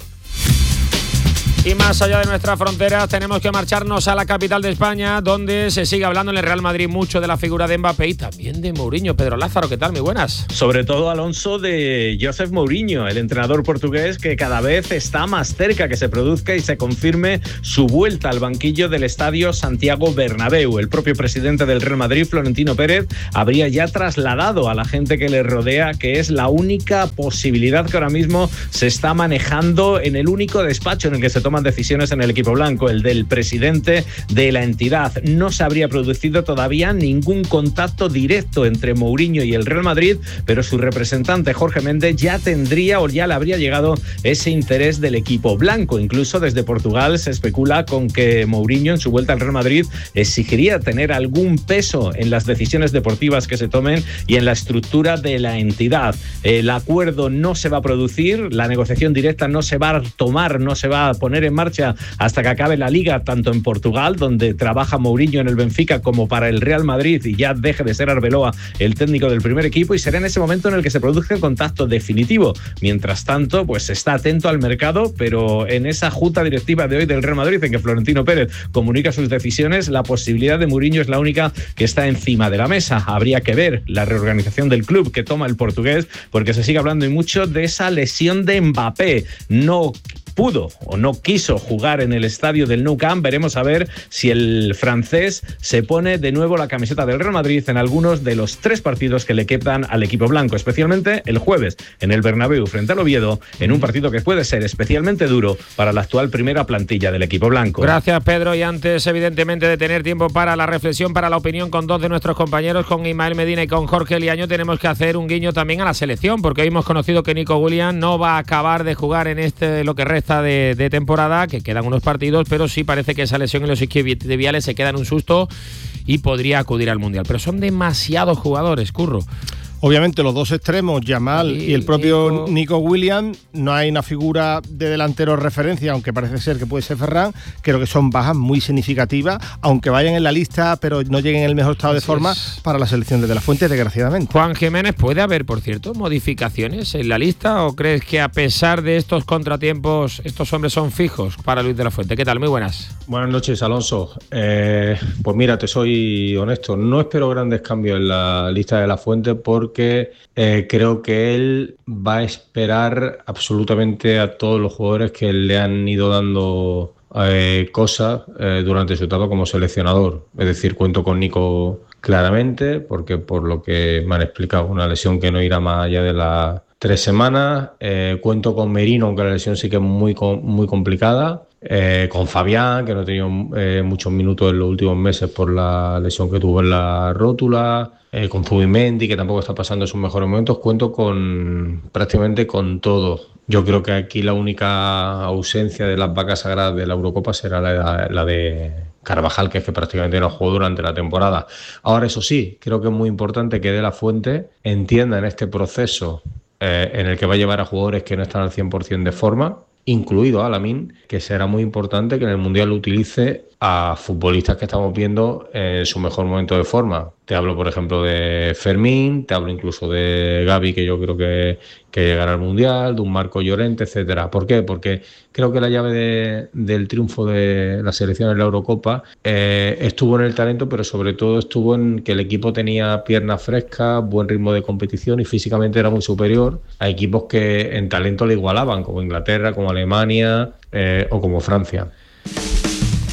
Y más allá de nuestras fronteras, tenemos que marcharnos a la capital de España, donde se sigue hablando en el Real Madrid mucho de la figura de Mbappé y también de Mourinho. Pedro Lázaro, ¿qué tal? Muy buenas. Sobre todo, Alonso, de Josep Mourinho, el entrenador portugués que cada vez está más cerca que se produzca y se confirme su vuelta al banquillo del estadio Santiago Bernabéu. El propio presidente del Real Madrid, Florentino Pérez, habría ya trasladado a la gente que le rodea que es la única posibilidad que ahora mismo se está manejando en el único despacho en el que se toman decisiones en el equipo blanco, el del presidente de la entidad. No se habría producido todavía ningún contacto directo entre Mourinho y el Real Madrid, pero su representante Jorge Méndez ya tendría o ya le habría llegado ese interés del equipo blanco. Incluso desde Portugal se especula con que Mourinho en su vuelta al Real Madrid exigiría tener algún peso en las decisiones deportivas que se tomen y en la estructura de la entidad. El acuerdo no se va a producir, la negociación directa no se va a tomar, no se va a poner en marcha hasta que acabe la Liga, tanto en Portugal, donde trabaja Mourinho en el Benfica, como para el Real Madrid y ya deje de ser Arbeloa el técnico del primer equipo, y será en ese momento en el que se produzca el contacto definitivo. Mientras tanto, pues está atento al mercado, pero en esa junta directiva de hoy del Real Madrid, en que Florentino Pérez comunica sus decisiones, la posibilidad de Mourinho es la única que está encima de la mesa. Habría que ver la reorganización del club que toma el portugués, porque se sigue hablando y mucho de esa lesión de Mbappé. No pudo o no quiso jugar en el estadio del Nou Camp. Veremos a ver si el francés se pone de nuevo la camiseta del Real Madrid en algunos de los tres partidos que le quedan al equipo blanco, especialmente el jueves en el Bernabéu frente al Oviedo, en un partido que puede ser especialmente duro para la actual primera plantilla del equipo blanco. Gracias, Pedro, y antes evidentemente de tener tiempo para la reflexión, para la opinión con dos de nuestros compañeros, con Ismael Medina y con Jorge Liaño, tenemos que hacer un guiño también a la selección, porque hoy hemos conocido que Nico Williams no va a acabar de jugar en este lo que resta De, de temporada, que quedan unos partidos, pero sí parece que esa lesión en los isquiotibiales se queda en un susto y podría acudir al Mundial. Pero son demasiados jugadores, Curro. Obviamente los dos extremos, Yamal y, y el propio Nico. Nico Williams, no hay una figura de delantero referencia, aunque parece ser que puede ser Ferran. Creo que son bajas muy significativas, aunque vayan en la lista, pero no lleguen en el mejor estado Así de forma es. Para la selección de De La Fuente, desgraciadamente. Juan Jiménez, ¿puede haber, por cierto, modificaciones en la lista, o crees que a pesar de estos contratiempos, estos hombres son fijos para Luis De La Fuente? ¿Qué tal? Muy buenas. Buenas noches, Alonso. Eh, pues mira, te soy honesto, no espero grandes cambios en la lista de De La Fuente, porque porque eh, creo que él va a esperar absolutamente a todos los jugadores que le han ido dando eh, cosas eh, durante su etapa como seleccionador. Es decir, cuento con Nico claramente, porque por lo que me han explicado, una lesión que no irá más allá de las tres semanas. Eh, cuento con Merino, aunque la lesión sí que es muy, muy complicada. Eh, con Fabián, que no ha tenido eh, muchos minutos en los últimos meses por la lesión que tuvo en la rótula. Eh, con Zubimendi, que tampoco está pasando sus mejores momentos. Cuento con prácticamente con todo. Yo creo que aquí la única ausencia de las vacas sagradas de la Eurocopa será la, la de Carvajal, que es que prácticamente no jugó durante la temporada. Ahora, eso sí, creo que es muy importante que De La Fuente entienda en este proceso eh, en el que va a llevar a jugadores que no están al cien por ciento de forma, incluido a Lamine, que será muy importante que en el Mundial utilice a futbolistas que estamos viendo en su mejor momento de forma. Te hablo, por ejemplo, de Fermín, te hablo incluso de Gavi, que yo creo que, que llegará al Mundial, de un Marco Llorente, etcétera. ¿Por qué? Porque creo que la llave de, del triunfo de la selección en la Eurocopa eh, estuvo en el talento, pero sobre todo estuvo en que el equipo tenía piernas frescas, buen ritmo de competición y físicamente era muy superior a equipos que en talento le igualaban, como Inglaterra, como Alemania eh, o como Francia.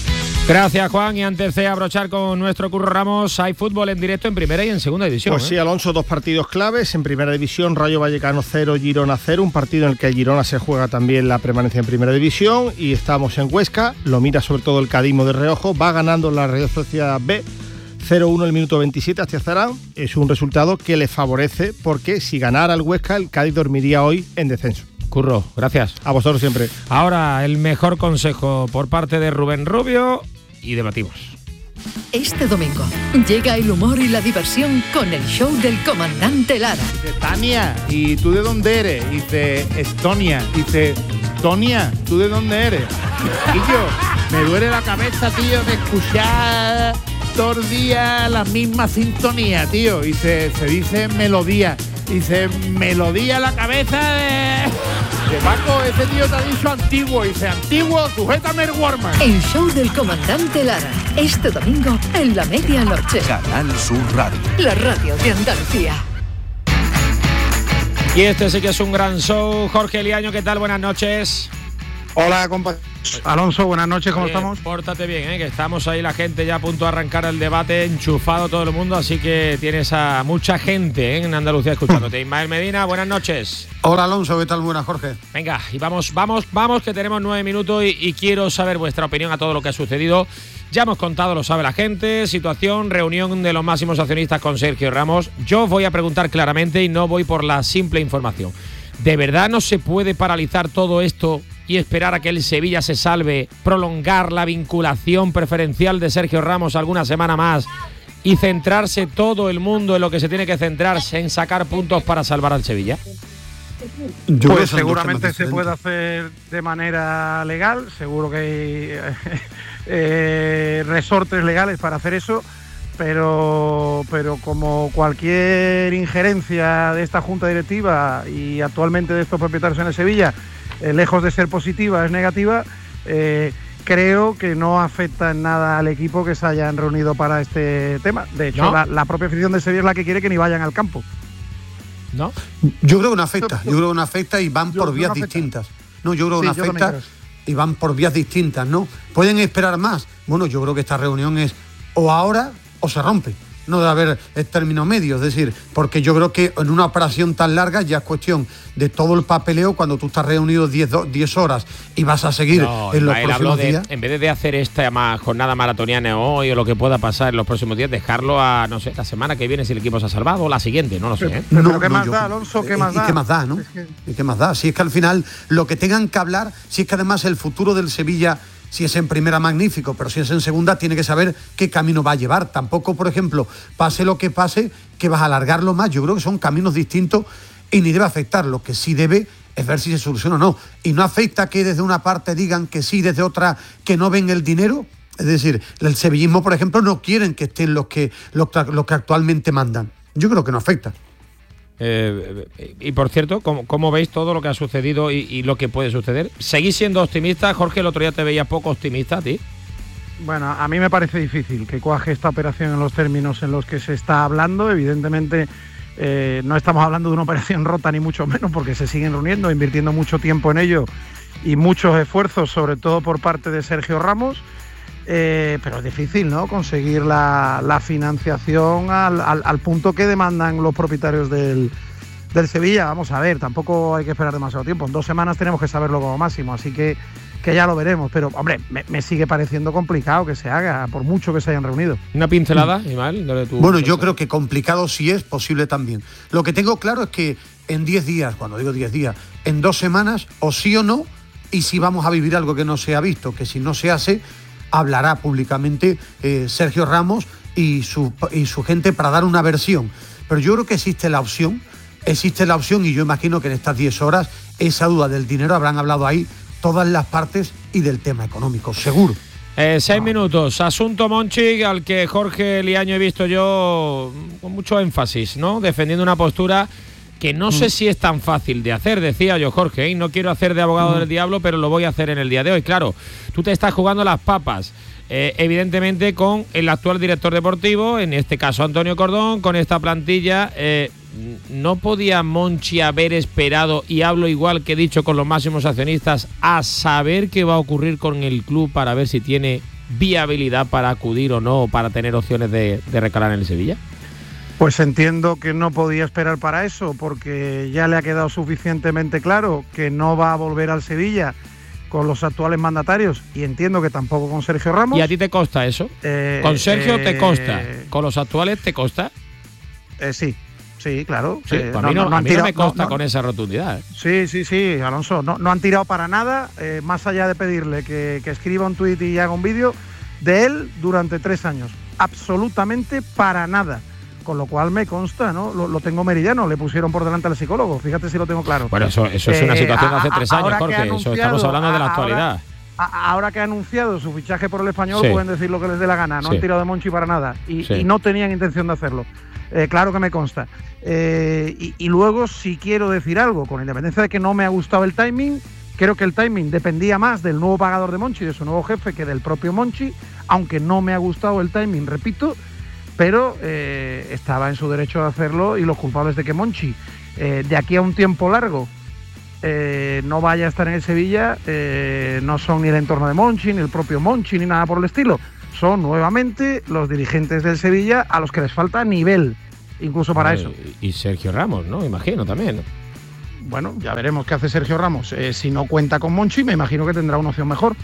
Gracias, Juan. Y antes de abrochar con nuestro Curro Ramos, hay fútbol en directo en primera y en segunda división. Pues ¿eh? sí, Alonso, dos partidos claves. En primera división, Rayo Vallecano cero, Girona cero. Un partido en el que el Girona se juega también la permanencia en primera división. Y estamos en Huesca. Lo mira sobre todo el cadismo de reojo. Va ganando la Real Sociedad B cero uno el minuto veintisiete hacia Zarán. Es un resultado que le favorece porque si ganara el Huesca, el Cádiz dormiría hoy en descenso. Curro, gracias. A vosotros siempre. Ahora, el mejor consejo por parte de Rubén Rubio y debatimos. Este domingo llega el humor y la diversión con el show del comandante Lara. Dice, Tania, ¿y tú de dónde eres? Dice, Estonia. Dice, Tonia, ¿tú de dónde eres? Y yo, me duele la cabeza, tío, de escuchar todo el día la misma sintonía, tío. Y se, se dice melodía. Dice, melodía en la cabeza de... de Paco, ese tío te ha dicho antiguo. Dice, antiguo, sujétame el Warman. El show del comandante Lara. Este domingo en la medianoche. Canal Sur Radio. La radio de Andalucía. Y este sí que es un gran show. Jorge Liaño, ¿qué tal? Buenas noches. Hola, compa. Alonso, buenas noches, ¿cómo Oye, estamos? Pórtate bien, ¿eh? Que estamos ahí la gente ya a punto de arrancar el debate, enchufado todo el mundo, así que tienes a mucha gente, ¿eh? En Andalucía escuchándote. Ismael Medina, buenas noches. Hola, Alonso, ¿qué tal? Buenas, Jorge. Venga, y vamos, vamos, vamos, que tenemos nueve minutos y, y quiero saber vuestra opinión a todo lo que ha sucedido. Ya hemos contado, lo sabe la gente, situación, reunión de los máximos accionistas con Sergio Ramos. Yo voy a preguntar claramente y no voy por la simple información. ¿De verdad no se puede paralizar todo esto y esperar a que el Sevilla se salve, prolongar la vinculación preferencial de Sergio Ramos alguna semana más y centrarse todo el mundo en lo que se tiene que centrarse, en sacar puntos para salvar al Sevilla? Yo pues seguramente se puede hacer de manera legal, seguro que hay eh, resortes legales para hacer eso, pero, pero como cualquier injerencia de esta junta directiva y actualmente de estos propietarios en el Sevilla, eh, lejos de ser positiva, es negativa, eh, creo que no afecta en nada al equipo que se hayan reunido para este tema. De hecho, ¿no? la, la propia afición de Sevilla es la que quiere que ni vayan al campo. ¿No? Yo creo que no afecta, yo creo que no afecta y van yo, por vías no distintas. No, yo creo que sí, no afecta y van por vías distintas, ¿no? ¿Pueden esperar más? Bueno, yo creo que esta reunión es o ahora o se rompe. No debe haber el término medio, es decir, porque yo creo que en una operación tan larga ya es cuestión de todo el papeleo cuando tú estás reunido diez horas y vas a seguir no, en los Ismael, próximos de, días. En vez de hacer esta jornada maratoniana hoy o lo que pueda pasar en los próximos días, dejarlo a, no sé, la semana que viene si el equipo se ha salvado o la siguiente, no lo sé. ¿eh? Pero, no, pero ¿qué no, más yo, da, Alonso? ¿Qué más ¿y, da? ¿Y qué más da, no? Es que... ¿Y qué más da? Si es que al final lo que tengan que hablar, si es que además el futuro del Sevilla... Si es en primera, magnífico, pero si es en segunda, tiene que saber qué camino va a llevar. Tampoco, por ejemplo, pase lo que pase, que vas a alargarlo más. Yo creo que son caminos distintos y ni debe afectar. Lo que sí debe es ver si se soluciona o no. Y no afecta que desde una parte digan que sí, desde otra que no ven el dinero. Es decir, el sevillismo, por ejemplo, no quieren que estén los que, los, los que actualmente mandan. Yo creo que no afecta. Eh, y por cierto, ¿cómo, ¿cómo veis todo lo que ha sucedido y, y lo que puede suceder? ¿Seguís siendo optimistas? Jorge, el otro día te veía poco optimista a ti. Bueno, a mí me parece difícil que cuaje esta operación en los términos en los que se está hablando. Evidentemente eh, no estamos hablando de una operación rota ni mucho menos, porque se siguen reuniendo, invirtiendo mucho tiempo en ello y muchos esfuerzos, sobre todo por parte de Sergio Ramos. Eh, pero es difícil, ¿no?, conseguir la, la financiación al, al, al punto que demandan los propietarios del, del Sevilla. Vamos a ver, tampoco hay que esperar demasiado tiempo. En dos semanas tenemos que saberlo como máximo, así que, que ya lo veremos. Pero, hombre, me, me sigue pareciendo complicado que se haga, por mucho que se hayan reunido. ¿Una pincelada, Ismael? De tu... Bueno, yo creo que complicado sí es, posible también. Lo que tengo claro es que en diez días, cuando digo diez días, en dos semanas, o sí o no, y si vamos a vivir algo que no se ha visto, que si no se hace... hablará públicamente eh, Sergio Ramos y su, y su gente para dar una versión. Pero yo creo que existe la opción, existe la opción y yo imagino que en estas diez horas esa duda del dinero habrán hablado ahí todas las partes y del tema económico, seguro. Eh, seis minutos. Asunto Monchi, al que Jorge Liaño he visto yo con mucho énfasis, ¿no? Defendiendo una postura que no mm. sé si es tan fácil de hacer, decía yo, Jorge, ¿eh? No quiero hacer de abogado mm. del diablo, pero lo voy a hacer en el día de hoy. Claro, tú te estás jugando las papas, eh, evidentemente con el actual director deportivo, en este caso Antonio Cordón, con esta plantilla. Eh, ¿No podía Monchi haber esperado, y hablo igual que he dicho con los máximos accionistas, a saber qué va a ocurrir con el club para ver si tiene viabilidad para acudir o no, para tener opciones de, de recalar en el Sevilla? Pues entiendo que no podía esperar para eso, porque ya le ha quedado suficientemente claro que no va a volver al Sevilla con los actuales mandatarios, y entiendo que tampoco con Sergio Ramos. ¿Y a ti te consta eso? Eh, ¿Con Sergio eh, te consta? ¿Con los actuales te consta? Eh, sí, sí, claro. Sí, eh, pues a mí no, no, no, a mí tirado, no me consta no, no, con esa rotundidad. Sí, sí, sí, Alonso, no, no han tirado para nada, eh, más allá de pedirle que, que escriba un tuit y haga un vídeo de él durante tres años. Absolutamente para nada. Con lo cual me consta, ¿no? Lo, lo tengo meridiano, le pusieron por delante al psicólogo, fíjate si lo tengo claro. Bueno, eso, eso es una Eh, situación de hace a- tres años, Jorge, eso estamos hablando de la actualidad. Ahora, a- ahora que ha anunciado su fichaje por el Español, Sí. pueden decir lo que les dé la gana, no Sí. han tirado de Monchi para nada, y, Sí. y no tenían intención de hacerlo. Eh, claro que me consta. Eh, y, y luego, si quiero decir algo, con independencia de que no me ha gustado el timing, creo que el timing dependía más del nuevo pagador de Monchi, de su nuevo jefe, que del propio Monchi, aunque no me ha gustado el timing, repito, pero eh, estaba en su derecho de hacerlo, y los culpables de que Monchi, eh, de aquí a un tiempo largo, eh, no vaya a estar en el Sevilla, eh, no son ni el entorno de Monchi, ni el propio Monchi, ni nada por el estilo. Son nuevamente los dirigentes del Sevilla a los que les falta nivel, incluso para Eh, eso. Y Sergio Ramos, ¿no? Imagino también, ¿no? Bueno, ya veremos qué hace Sergio Ramos. Eh, si no cuenta con Monchi, me imagino que tendrá una opción mejor.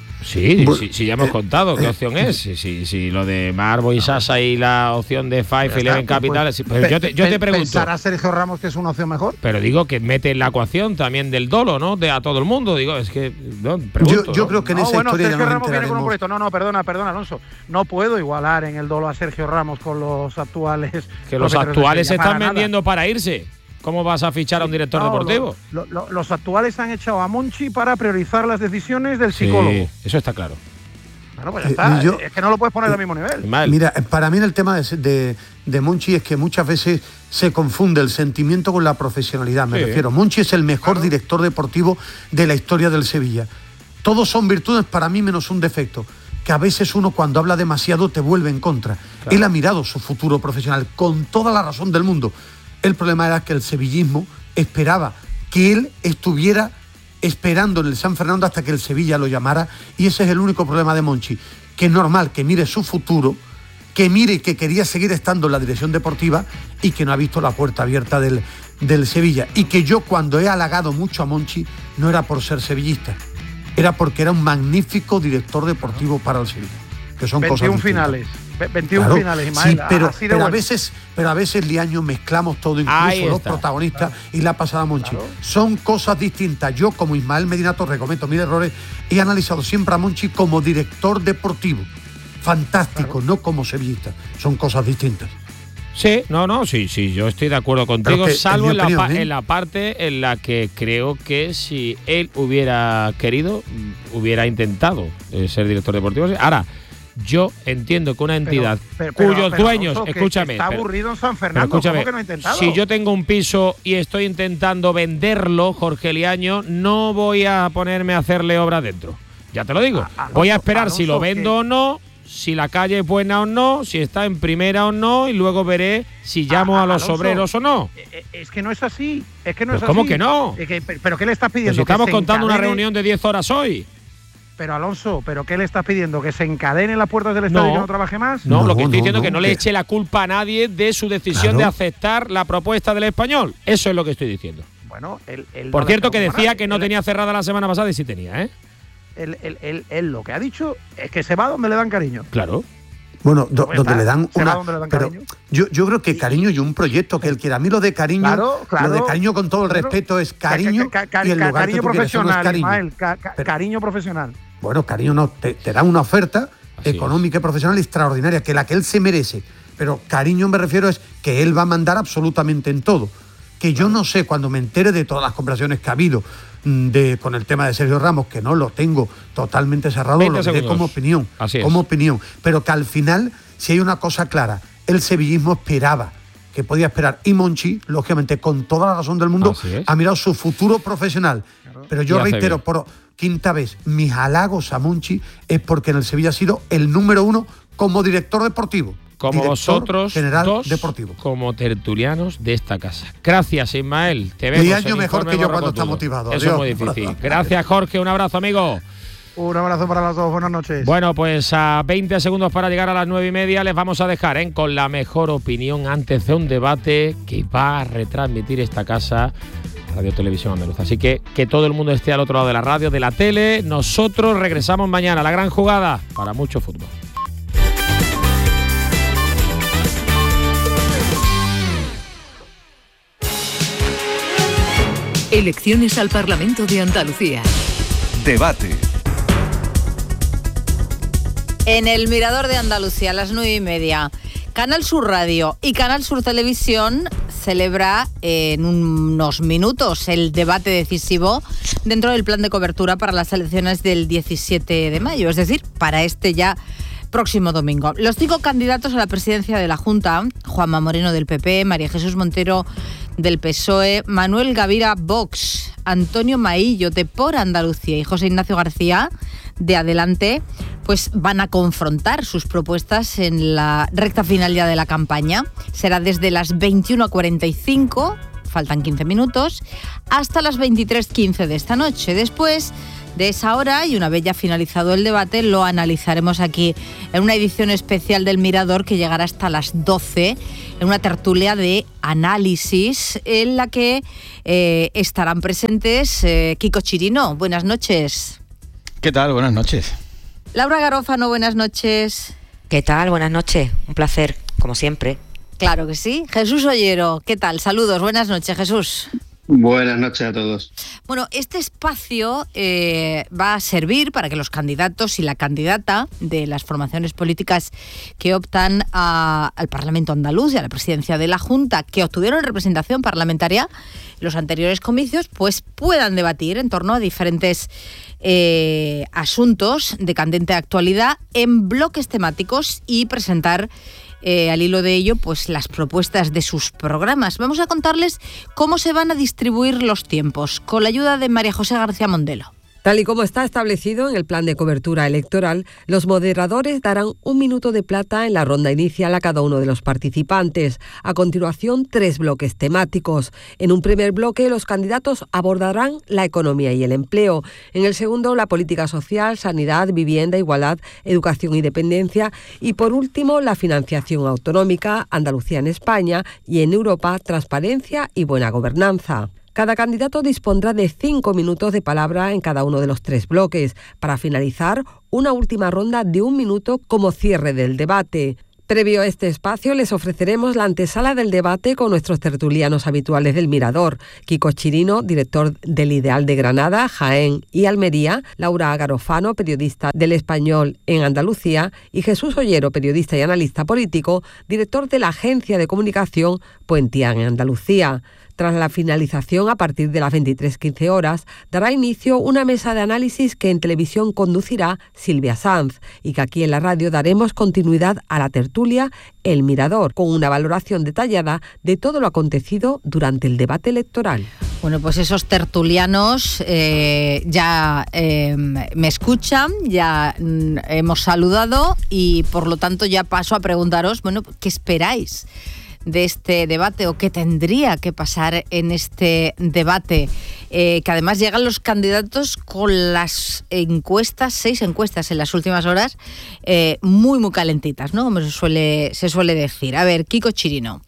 Sí, Bueno, sí, sí, ya hemos eh, contado qué eh, opción es. Sí, sí, sí, lo de Marbo y Sasa y la opción de Five Ya Eleven está, Capital. pues, sí, pero pe- yo te, yo pe- te pregunto. ¿Pensará Sergio Ramos que es una opción mejor? Pero digo que mete en la ecuación también del dolo, ¿no? De a todo el mundo. Digo, es que. No, pregunto, yo ¿no? creo que en No, esa bueno, historia ya Sergio nos Ramos viene con un enteraremos. proyecto. No, no, perdona, perdona, Alonso. No puedo igualar en el dolo a Sergio Ramos con los actuales. Que los propietarios de actuales se Sevilla, están para nada. vendiendo para irse. ¿Cómo vas a fichar a un director No, deportivo? lo- lo- los actuales han echado a Monchi para priorizar las decisiones del Sí, psicólogo. eso está claro. Bueno, pues ya Eh, está. yo- es que no lo puedes poner al mismo nivel. Mira, para mí en el tema de, de, de Monchi es que muchas veces se confunde el sentimiento con la profesionalidad. Me Sí. refiero, Monchi es el mejor director deportivo de la historia del Sevilla. Todos son virtudes para mí menos un defecto, que a veces uno cuando habla demasiado te vuelve en contra. Él ha mirado su futuro profesional con toda la razón del mundo. El problema era que el sevillismo esperaba que él estuviera esperando en el San Fernando hasta que el Sevilla lo llamara, y ese es el único problema de Monchi, que es normal que mire su futuro, que mire que quería seguir estando en la dirección deportiva y que no ha visto la puerta abierta del, del Sevilla, y que yo cuando he halagado mucho a Monchi no era por ser sevillista, era porque era un magnífico director deportivo para el Sevilla, que son cosas veintiún distintas. finales. Ve- veintiún Claro, finales, Ismael. sí, pero, así de pero a bueno. veces, pero a veces Liaño mezclamos todo, Ahí incluso los está. protagonistas y la pasada Monchi. Son cosas distintas. Yo, como Ismael Medina Torre, cometo mis errores, he analizado siempre a Monchi como director deportivo. Fantástico, no como sevillista. Son cosas distintas. Sí, no, no, sí, sí, yo estoy de acuerdo contigo, que, en salvo mi en, la opinión, pa- ¿eh? en la parte en la que creo que si él hubiera querido, mm, hubiera intentado eh, ser director deportivo. Ahora, yo entiendo que una entidad Pero- pero- cuyos pero, dueños, Alonso, que escúchame, está pero- aburrido en San pero Fernando. escúchame, ¿Cómo que no ha intentado? si yo tengo un piso y estoy intentando venderlo, Jorge Liaño, no voy a ponerme a hacerle obra dentro. Ya te lo digo. Alonso, voy a esperar si lo Alonso, vendo que- o no, si la calle es buena o no, si está en primera o no, y luego veré si llamo Ah, a los Alonso, obreros o no. Eh, Es que no es así. Es que no Pues es ¿cómo así. que no? Eh, que- pero ¿qué le estás Pues pidiendo? si estamos ¿Que se contando una encadene? reunión de diez horas hoy. Pero Alonso, ¿pero qué le estás pidiendo? ¿Que se encadenen las puertas del estadio No. y que no trabaje más? No, No, lo que estoy no, diciendo es que no, no le que- eche la culpa a nadie de su decisión Claro. de aceptar la propuesta del Español. Eso es lo que estoy diciendo. Bueno, él, él Por no le cierto, que preocupa decía nadie. que no Él- tenía cerrada la semana pasada y sí tenía, ¿eh? Él, él- él- él lo que ha dicho es que se va donde le dan cariño. Claro. Bueno, do- Pues donde está, le dan será una. donde le dan pero cariño. yo, yo creo que cariño y un proyecto que él quiera. A mí lo de cariño, Claro, claro, lo de cariño con todo el claro. respeto es cariño Ca- ca- ca- y el ca- lugar cariño que tú quieres, eso no es profesional, cariño. Ismael, ca- ca- Pero- cariño profesional. Bueno, cariño no, te, te da una oferta Así económica y profesional extraordinaria, que la que él se merece. Pero cariño me refiero es que él va a mandar absolutamente en todo. Que yo no sé, cuando me entere de todas las conversaciones que ha habido mm, de, con el tema de Sergio Ramos, que no lo tengo totalmente cerrado, veinte lo diré segundos. como opinión. Así es. Como opinión. Pero que al final, si hay una cosa clara, el sevillismo esperaba, que podía esperar. Y Monchi, lógicamente, con toda la razón del mundo, Así es. ha mirado su futuro profesional. Pero yo Y hace reitero, bien. por quinta vez, mis halagos a Monchi es porque en el Sevilla ha sido el número uno como director deportivo. Como Director vosotros general dos, deportivo. como tertulianos de esta casa. Gracias, Ismael. Te vemos Liaño en mejor Informe que yo Borrocotudo. cuando está motivado. Eso Adiós. es muy difícil. Gracias, Jorge. Un abrazo, amigo. Un abrazo para los dos, buenas noches. Bueno, pues a veinte segundos para llegar a las nueve y media les vamos a dejar ¿eh? con la mejor opinión antes de un debate que va a retransmitir esta casa, Radio Televisión Andaluza. Así que que todo el mundo esté al otro lado de la radio, de la tele. Nosotros regresamos mañana a la gran jugada para mucho fútbol. Elecciones al Parlamento de Andalucía. Debate. En el Mirador de Andalucía, a las nueve y media, Canal Sur Radio y Canal Sur Televisión celebra en unos minutos el debate decisivo dentro del plan de cobertura para las elecciones del diecisiete de mayo, es decir, para este ya próximo domingo. Los cinco candidatos a la presidencia de la Junta, Juanma Moreno del P P, María Jesús Montero del P S O E, Manuel Gavira Vox, Antonio Maillo de Por Andalucía y José Ignacio García de Adelante, pues van a confrontar sus propuestas en la recta final ya de la campaña. Será desde las veintiuno cuarenta y cinco, faltan quince minutos, hasta las veintitrés quince de esta noche. Después de esa hora, y una vez ya finalizado el debate, lo analizaremos aquí en una edición especial del Mirador que llegará hasta las doce, en una tertulia de análisis en la que eh, estarán presentes eh, Kiko Chirino. Buenas noches. ¿Qué tal? Buenas noches. Laura Garófano, buenas noches. ¿Qué tal? Buenas noches. Un placer, como siempre. Claro que sí. Jesús Ollero, ¿qué tal? Saludos, buenas noches, Jesús. Buenas noches a todos. Bueno, este espacio eh, va a servir para que los candidatos y la candidata de las formaciones políticas que optan a, al Parlamento andaluz y a la presidencia de la Junta, que obtuvieron representación parlamentaria en los anteriores comicios, pues puedan debatir en torno a diferentes eh, asuntos de candente actualidad en bloques temáticos y presentar Eh, al hilo de ello, pues las propuestas de sus programas. Vamos a contarles cómo se van a distribuir los tiempos, con la ayuda de María José García Mondelo. Tal y como está establecido en el plan de cobertura electoral, los moderadores darán un minuto de plata en la ronda inicial a cada uno de los participantes. A continuación, tres bloques temáticos. En un primer bloque, los candidatos abordarán la economía y el empleo. En el segundo, la política social, sanidad, vivienda, igualdad, educación y dependencia. Y por último, la financiación autonómica, Andalucía en España y en Europa, transparencia y buena gobernanza. Cada candidato dispondrá de cinco minutos de palabra en cada uno de los tres bloques, para finalizar una última ronda de un minuto como cierre del debate. Previo a este espacio les ofreceremos la antesala del debate con nuestros tertulianos habituales del Mirador: Kiko Chirino, director del Ideal de Granada, Jaén y Almería; Laura Garófano, periodista del Español en Andalucía; y Jesús Ollero, periodista y analista político, director de la agencia de comunicación Puentian en Andalucía. Tras la finalización, a partir de las veintitrés quince horas, dará inicio una mesa de análisis que en televisión conducirá Silvia Sanz, y que aquí en la radio daremos continuidad a la tertulia El Mirador, con una valoración detallada de todo lo acontecido durante el debate electoral. Bueno, pues esos tertulianos eh, ya eh, me escuchan, ya mm, hemos saludado, y por lo tanto ya paso a preguntaros, bueno, ¿qué esperáis de este debate, o qué tendría que pasar en este debate? Eh, que además llegan los candidatos con las encuestas, seis encuestas en las últimas horas, eh, muy, muy calentitas, ¿no? Como se suele, se suele decir. A ver, Kiko Chirino.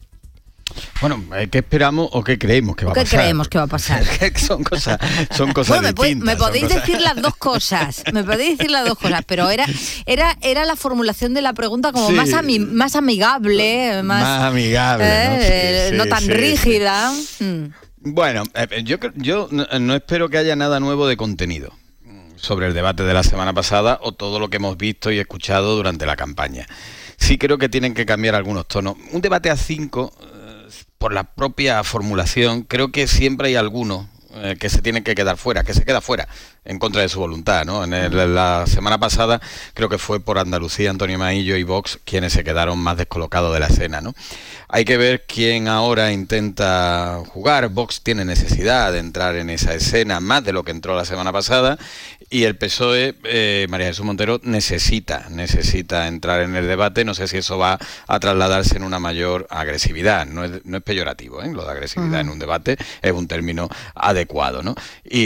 Bueno, ¿qué esperamos o qué creemos que va a pasar? ¿Qué creemos que va a pasar? son cosas, son cosas bueno, distintas. Me, me podéis cosas... decir las dos cosas, me podéis decir las dos cosas, pero era, era, era la formulación de la pregunta como sí. más, ami, más amigable, más, más amigable, eh, ¿no? Sí, no tan sí, rígida. Sí. Mm. Bueno, eh, yo, yo no espero que haya nada nuevo de contenido sobre el debate de la semana pasada o todo lo que hemos visto y escuchado durante la campaña. Sí creo que tienen que cambiar algunos tonos. Un debate a cinco, por la propia formulación, creo que siempre hay alguno eh, que se tienen que quedar fuera, que se queda fuera en contra de su voluntad, ¿no? En el, la semana pasada creo que fue por Andalucía, Antonio Maillo y Vox quienes se quedaron más descolocados de la escena, ¿no? Hay que ver quién ahora intenta jugar. Vox tiene necesidad de entrar en esa escena más de lo que entró la semana pasada, Y el P S O E, eh, María Jesús Montero, necesita, necesita entrar en el debate. No sé si eso va a trasladarse en una mayor agresividad. No es, no es peyorativo, ¿eh? Lo de agresividad uh-huh. en un debate es un término adecuado, ¿no?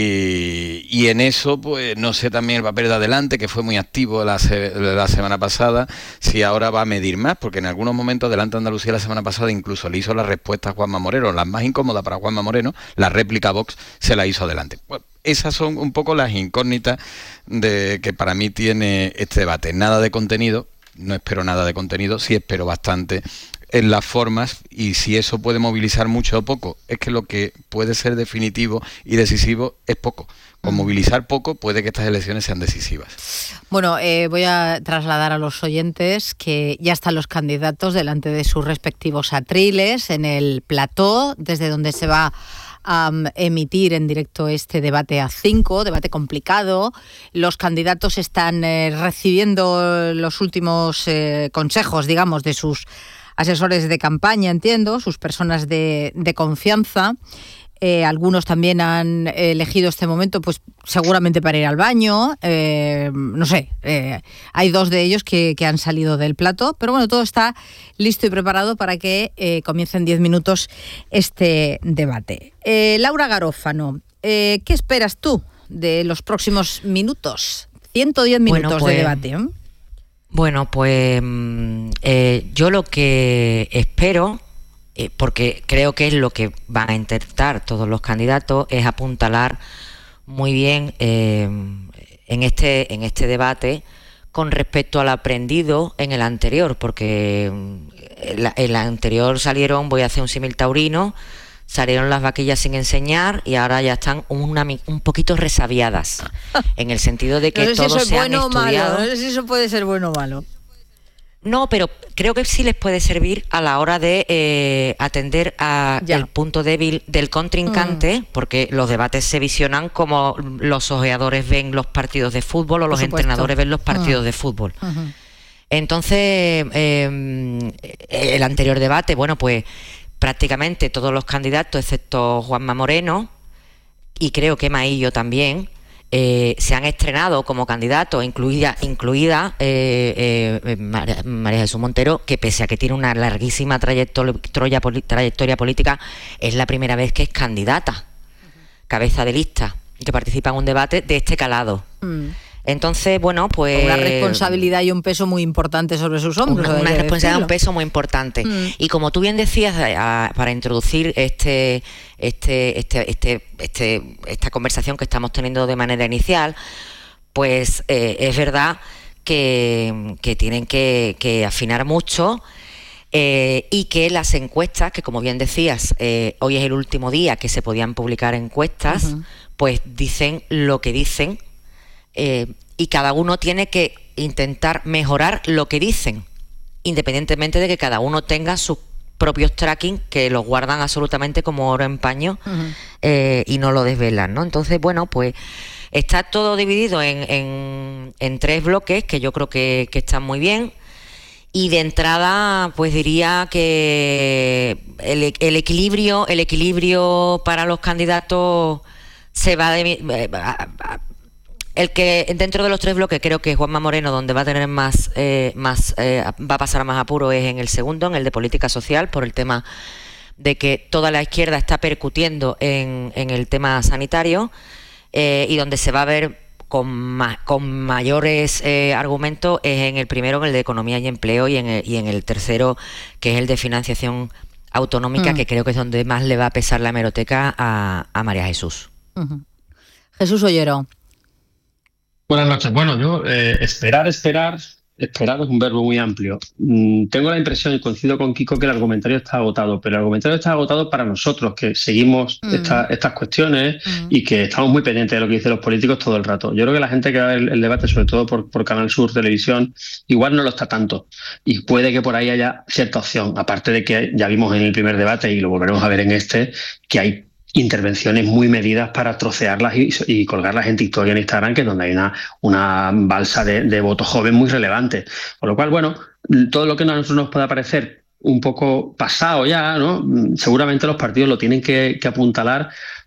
Y, y en eso, pues, no sé también el papel de Adelante, que fue muy activo la, se, la semana pasada, si ahora va a medir más, porque en algunos momentos Adelante Andalucía la semana pasada incluso le hizo la respuesta a Juanma Moreno, las más incómodas para Juanma Moreno, la réplica Vox se la hizo Adelante. Bueno, esas son un poco las incógnitas de que para mí tiene este debate. Nada de contenido, no espero nada de contenido, sí espero bastante en las formas, y si eso puede movilizar mucho o poco, es que lo que puede ser definitivo y decisivo es poco. Con movilizar poco puede que estas elecciones sean decisivas. Bueno, eh, voy a trasladar a los oyentes que ya están los candidatos delante de sus respectivos atriles en el plató, desde donde se va a um, emitir en directo este debate A cinco, debate complicado. Los candidatos están eh, recibiendo los últimos eh, consejos, digamos, de sus asesores de campaña, entiendo, sus personas de, de confianza. Eh, algunos también han elegido este momento, pues seguramente para ir al baño, eh, no sé, eh, hay dos de ellos que, que han salido del plato, pero bueno, todo está listo y preparado para que eh, comience en diez minutos este debate. Eh, Laura Garófano, eh, ¿qué esperas tú de los próximos minutos? ciento diez minutos bueno, pues, de debate, ¿eh? Bueno, pues eh, yo lo que espero, Eh, porque creo que es lo que van a intentar todos los candidatos, es apuntalar muy bien eh, en este en este debate con respecto al aprendido en el anterior, porque en el anterior salieron, voy a hacer un símil taurino, salieron las vaquillas sin enseñar y ahora ya están una, un poquito resabiadas, en el sentido de que no sé todos si eso se es han bueno estudiado. O malo, no sé si eso puede ser bueno o malo. No, pero creo que sí les puede servir a la hora de eh, atender a ya. el punto débil del contrincante, mm. porque los debates se visionan como los ojeadores ven los partidos de fútbol o los entrenadores ven los partidos mm. de fútbol. Uh-huh. Entonces, eh, el anterior debate, bueno, pues prácticamente todos los candidatos, excepto Juanma Moreno, y creo que Maillo también, Eh, se han estrenado como candidatos, incluida, incluida eh, eh, María, María Jesús Montero, que pese a que tiene una larguísima trayectoria, trayectoria política, es la primera vez que es candidata, cabeza de lista, que participa en un debate de este calado. Mm. Entonces, bueno, pues... Una responsabilidad y un peso muy importante sobre sus hombros. Una, una responsabilidad y un peso muy importante. Mm. Y como tú bien decías, a, para introducir este, este, este, este, este, esta conversación que estamos teniendo de manera inicial, pues eh, es verdad que, que tienen que, que afinar mucho eh, y que las encuestas, que como bien decías, eh, hoy es el último día que se podían publicar encuestas, uh-huh. pues dicen lo que dicen. Eh, y cada uno tiene que intentar mejorar lo que dicen, independientemente de que cada uno tenga sus propios tracking que los guardan absolutamente como oro en paño uh-huh. eh, y no lo desvelan, ¿no? Entonces, bueno, pues está todo dividido en, en, en tres bloques que yo creo que, que están muy bien. Y de entrada, pues diría que el, el equilibrio, el equilibrio para los candidatos se va de eh, a, a, el que dentro de los tres bloques creo que Juanma Moreno, donde va a tener más, eh, más eh, va a pasar más apuro, es en el segundo, en el de política social, por el tema de que toda la izquierda está percutiendo en, en el tema sanitario, eh, y donde se va a ver con, ma con mayores eh, argumentos es en el primero, en el de economía y empleo, y en el, y en el tercero, que es el de financiación autonómica, mm. que creo que es donde más le va a pesar la hemeroteca a, a María Jesús. Uh-huh. Jesús Ollero. Buenas noches. Bueno, yo eh, esperar, esperar, esperar es un verbo muy amplio. Mm, tengo la impresión, y coincido con Kiko, que el argumentario está agotado, pero el argumentario está agotado para nosotros, que seguimos mm. esta, estas cuestiones mm. y que estamos muy pendientes de lo que dicen los políticos todo el rato. Yo creo que la gente que va a ver el, el debate, sobre todo por, por Canal Sur Televisión, igual no lo está tanto. Y puede que por ahí haya cierta opción, aparte de que ya vimos en el primer debate, y lo volveremos a ver en este, que hay intervenciones muy medidas para trocearlas y, y colgarlas en TikTok y en Instagram, que es donde hay una, una balsa de, de voto joven muy relevante. Por lo cual, bueno, todo lo que a nosotros nos pueda parecer un poco pasado ya, ¿no? Seguramente los partidos lo tienen que, que apuntalar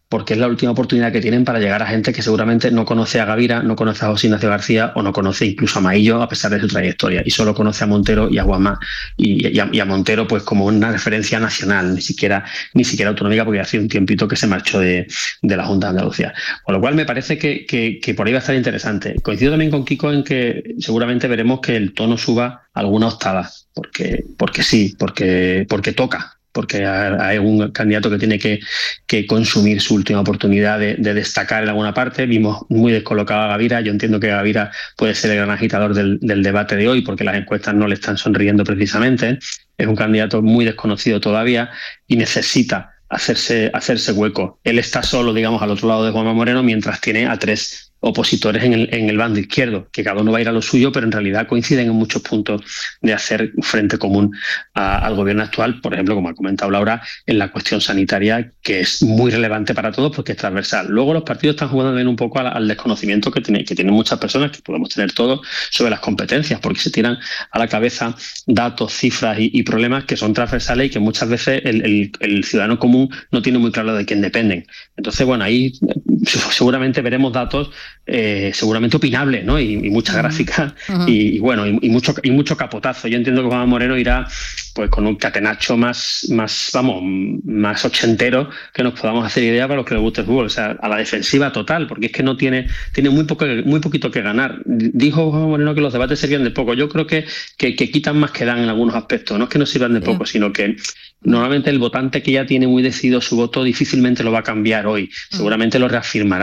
porque es la última oportunidad que tienen para llegar a gente que seguramente no conoce a Gavira, no conoce a José Ignacio García o no conoce incluso a Maillo a pesar de su trayectoria, y solo conoce a Montero y a Guamá, y, y, a, y a Montero pues como una referencia nacional, ni siquiera, ni siquiera autonómica, porque hace un tiempito que se marchó de, de la Junta de Andalucía. Con lo cual me parece que, que, que por ahí va a estar interesante. Coincido también con Kiko en que seguramente veremos que el tono suba alguna octava, porque, porque sí, porque, porque toca. porque hay un candidato que tiene que, que consumir su última oportunidad de, de destacar en alguna parte. Vimos muy descolocado a Gavira. Yo entiendo que Gavira puede ser el gran agitador del, del debate de hoy, porque las encuestas no le están sonriendo precisamente. Es un candidato muy desconocido todavía y necesita hacerse, hacerse hueco. Él está solo, digamos, al otro lado de Juanma Moreno, mientras tiene a tres opositores en el, en el bando izquierdo, que cada uno va a ir a lo suyo, pero en realidad coinciden en muchos puntos de hacer frente común a, al gobierno actual, por ejemplo, como ha comentado Laura, en la cuestión sanitaria, que es muy relevante para todos porque es transversal. Luego los partidos están jugando también un poco al, al desconocimiento que, tiene, que tienen muchas personas, que podemos tener todos, sobre las competencias, porque se tiran a la cabeza datos, cifras y, y problemas que son transversales y que muchas veces el, el, el ciudadano común no tiene muy claro de quién dependen. Entonces, bueno, ahí seguramente veremos datos Eh, seguramente opinable, ¿no? Y, y mucha gráfica uh-huh. y, y bueno, y, y mucho y mucho capotazo. Yo entiendo que Juan Moreno irá pues con un catenacho más, más, vamos, más ochentero que nos podamos hacer idea para los que les guste el fútbol, o sea, a la defensiva total, porque es que no tiene, tiene muy poco, muy poquito que ganar. Dijo Juan Moreno que los debates serían de poco. Yo creo que, que, que quitan más que dan en algunos aspectos. No es que no sirvan de poco, sí. sino que normalmente el votante que ya tiene muy decidido su voto difícilmente lo va a cambiar hoy. Seguramente lo reafirmará.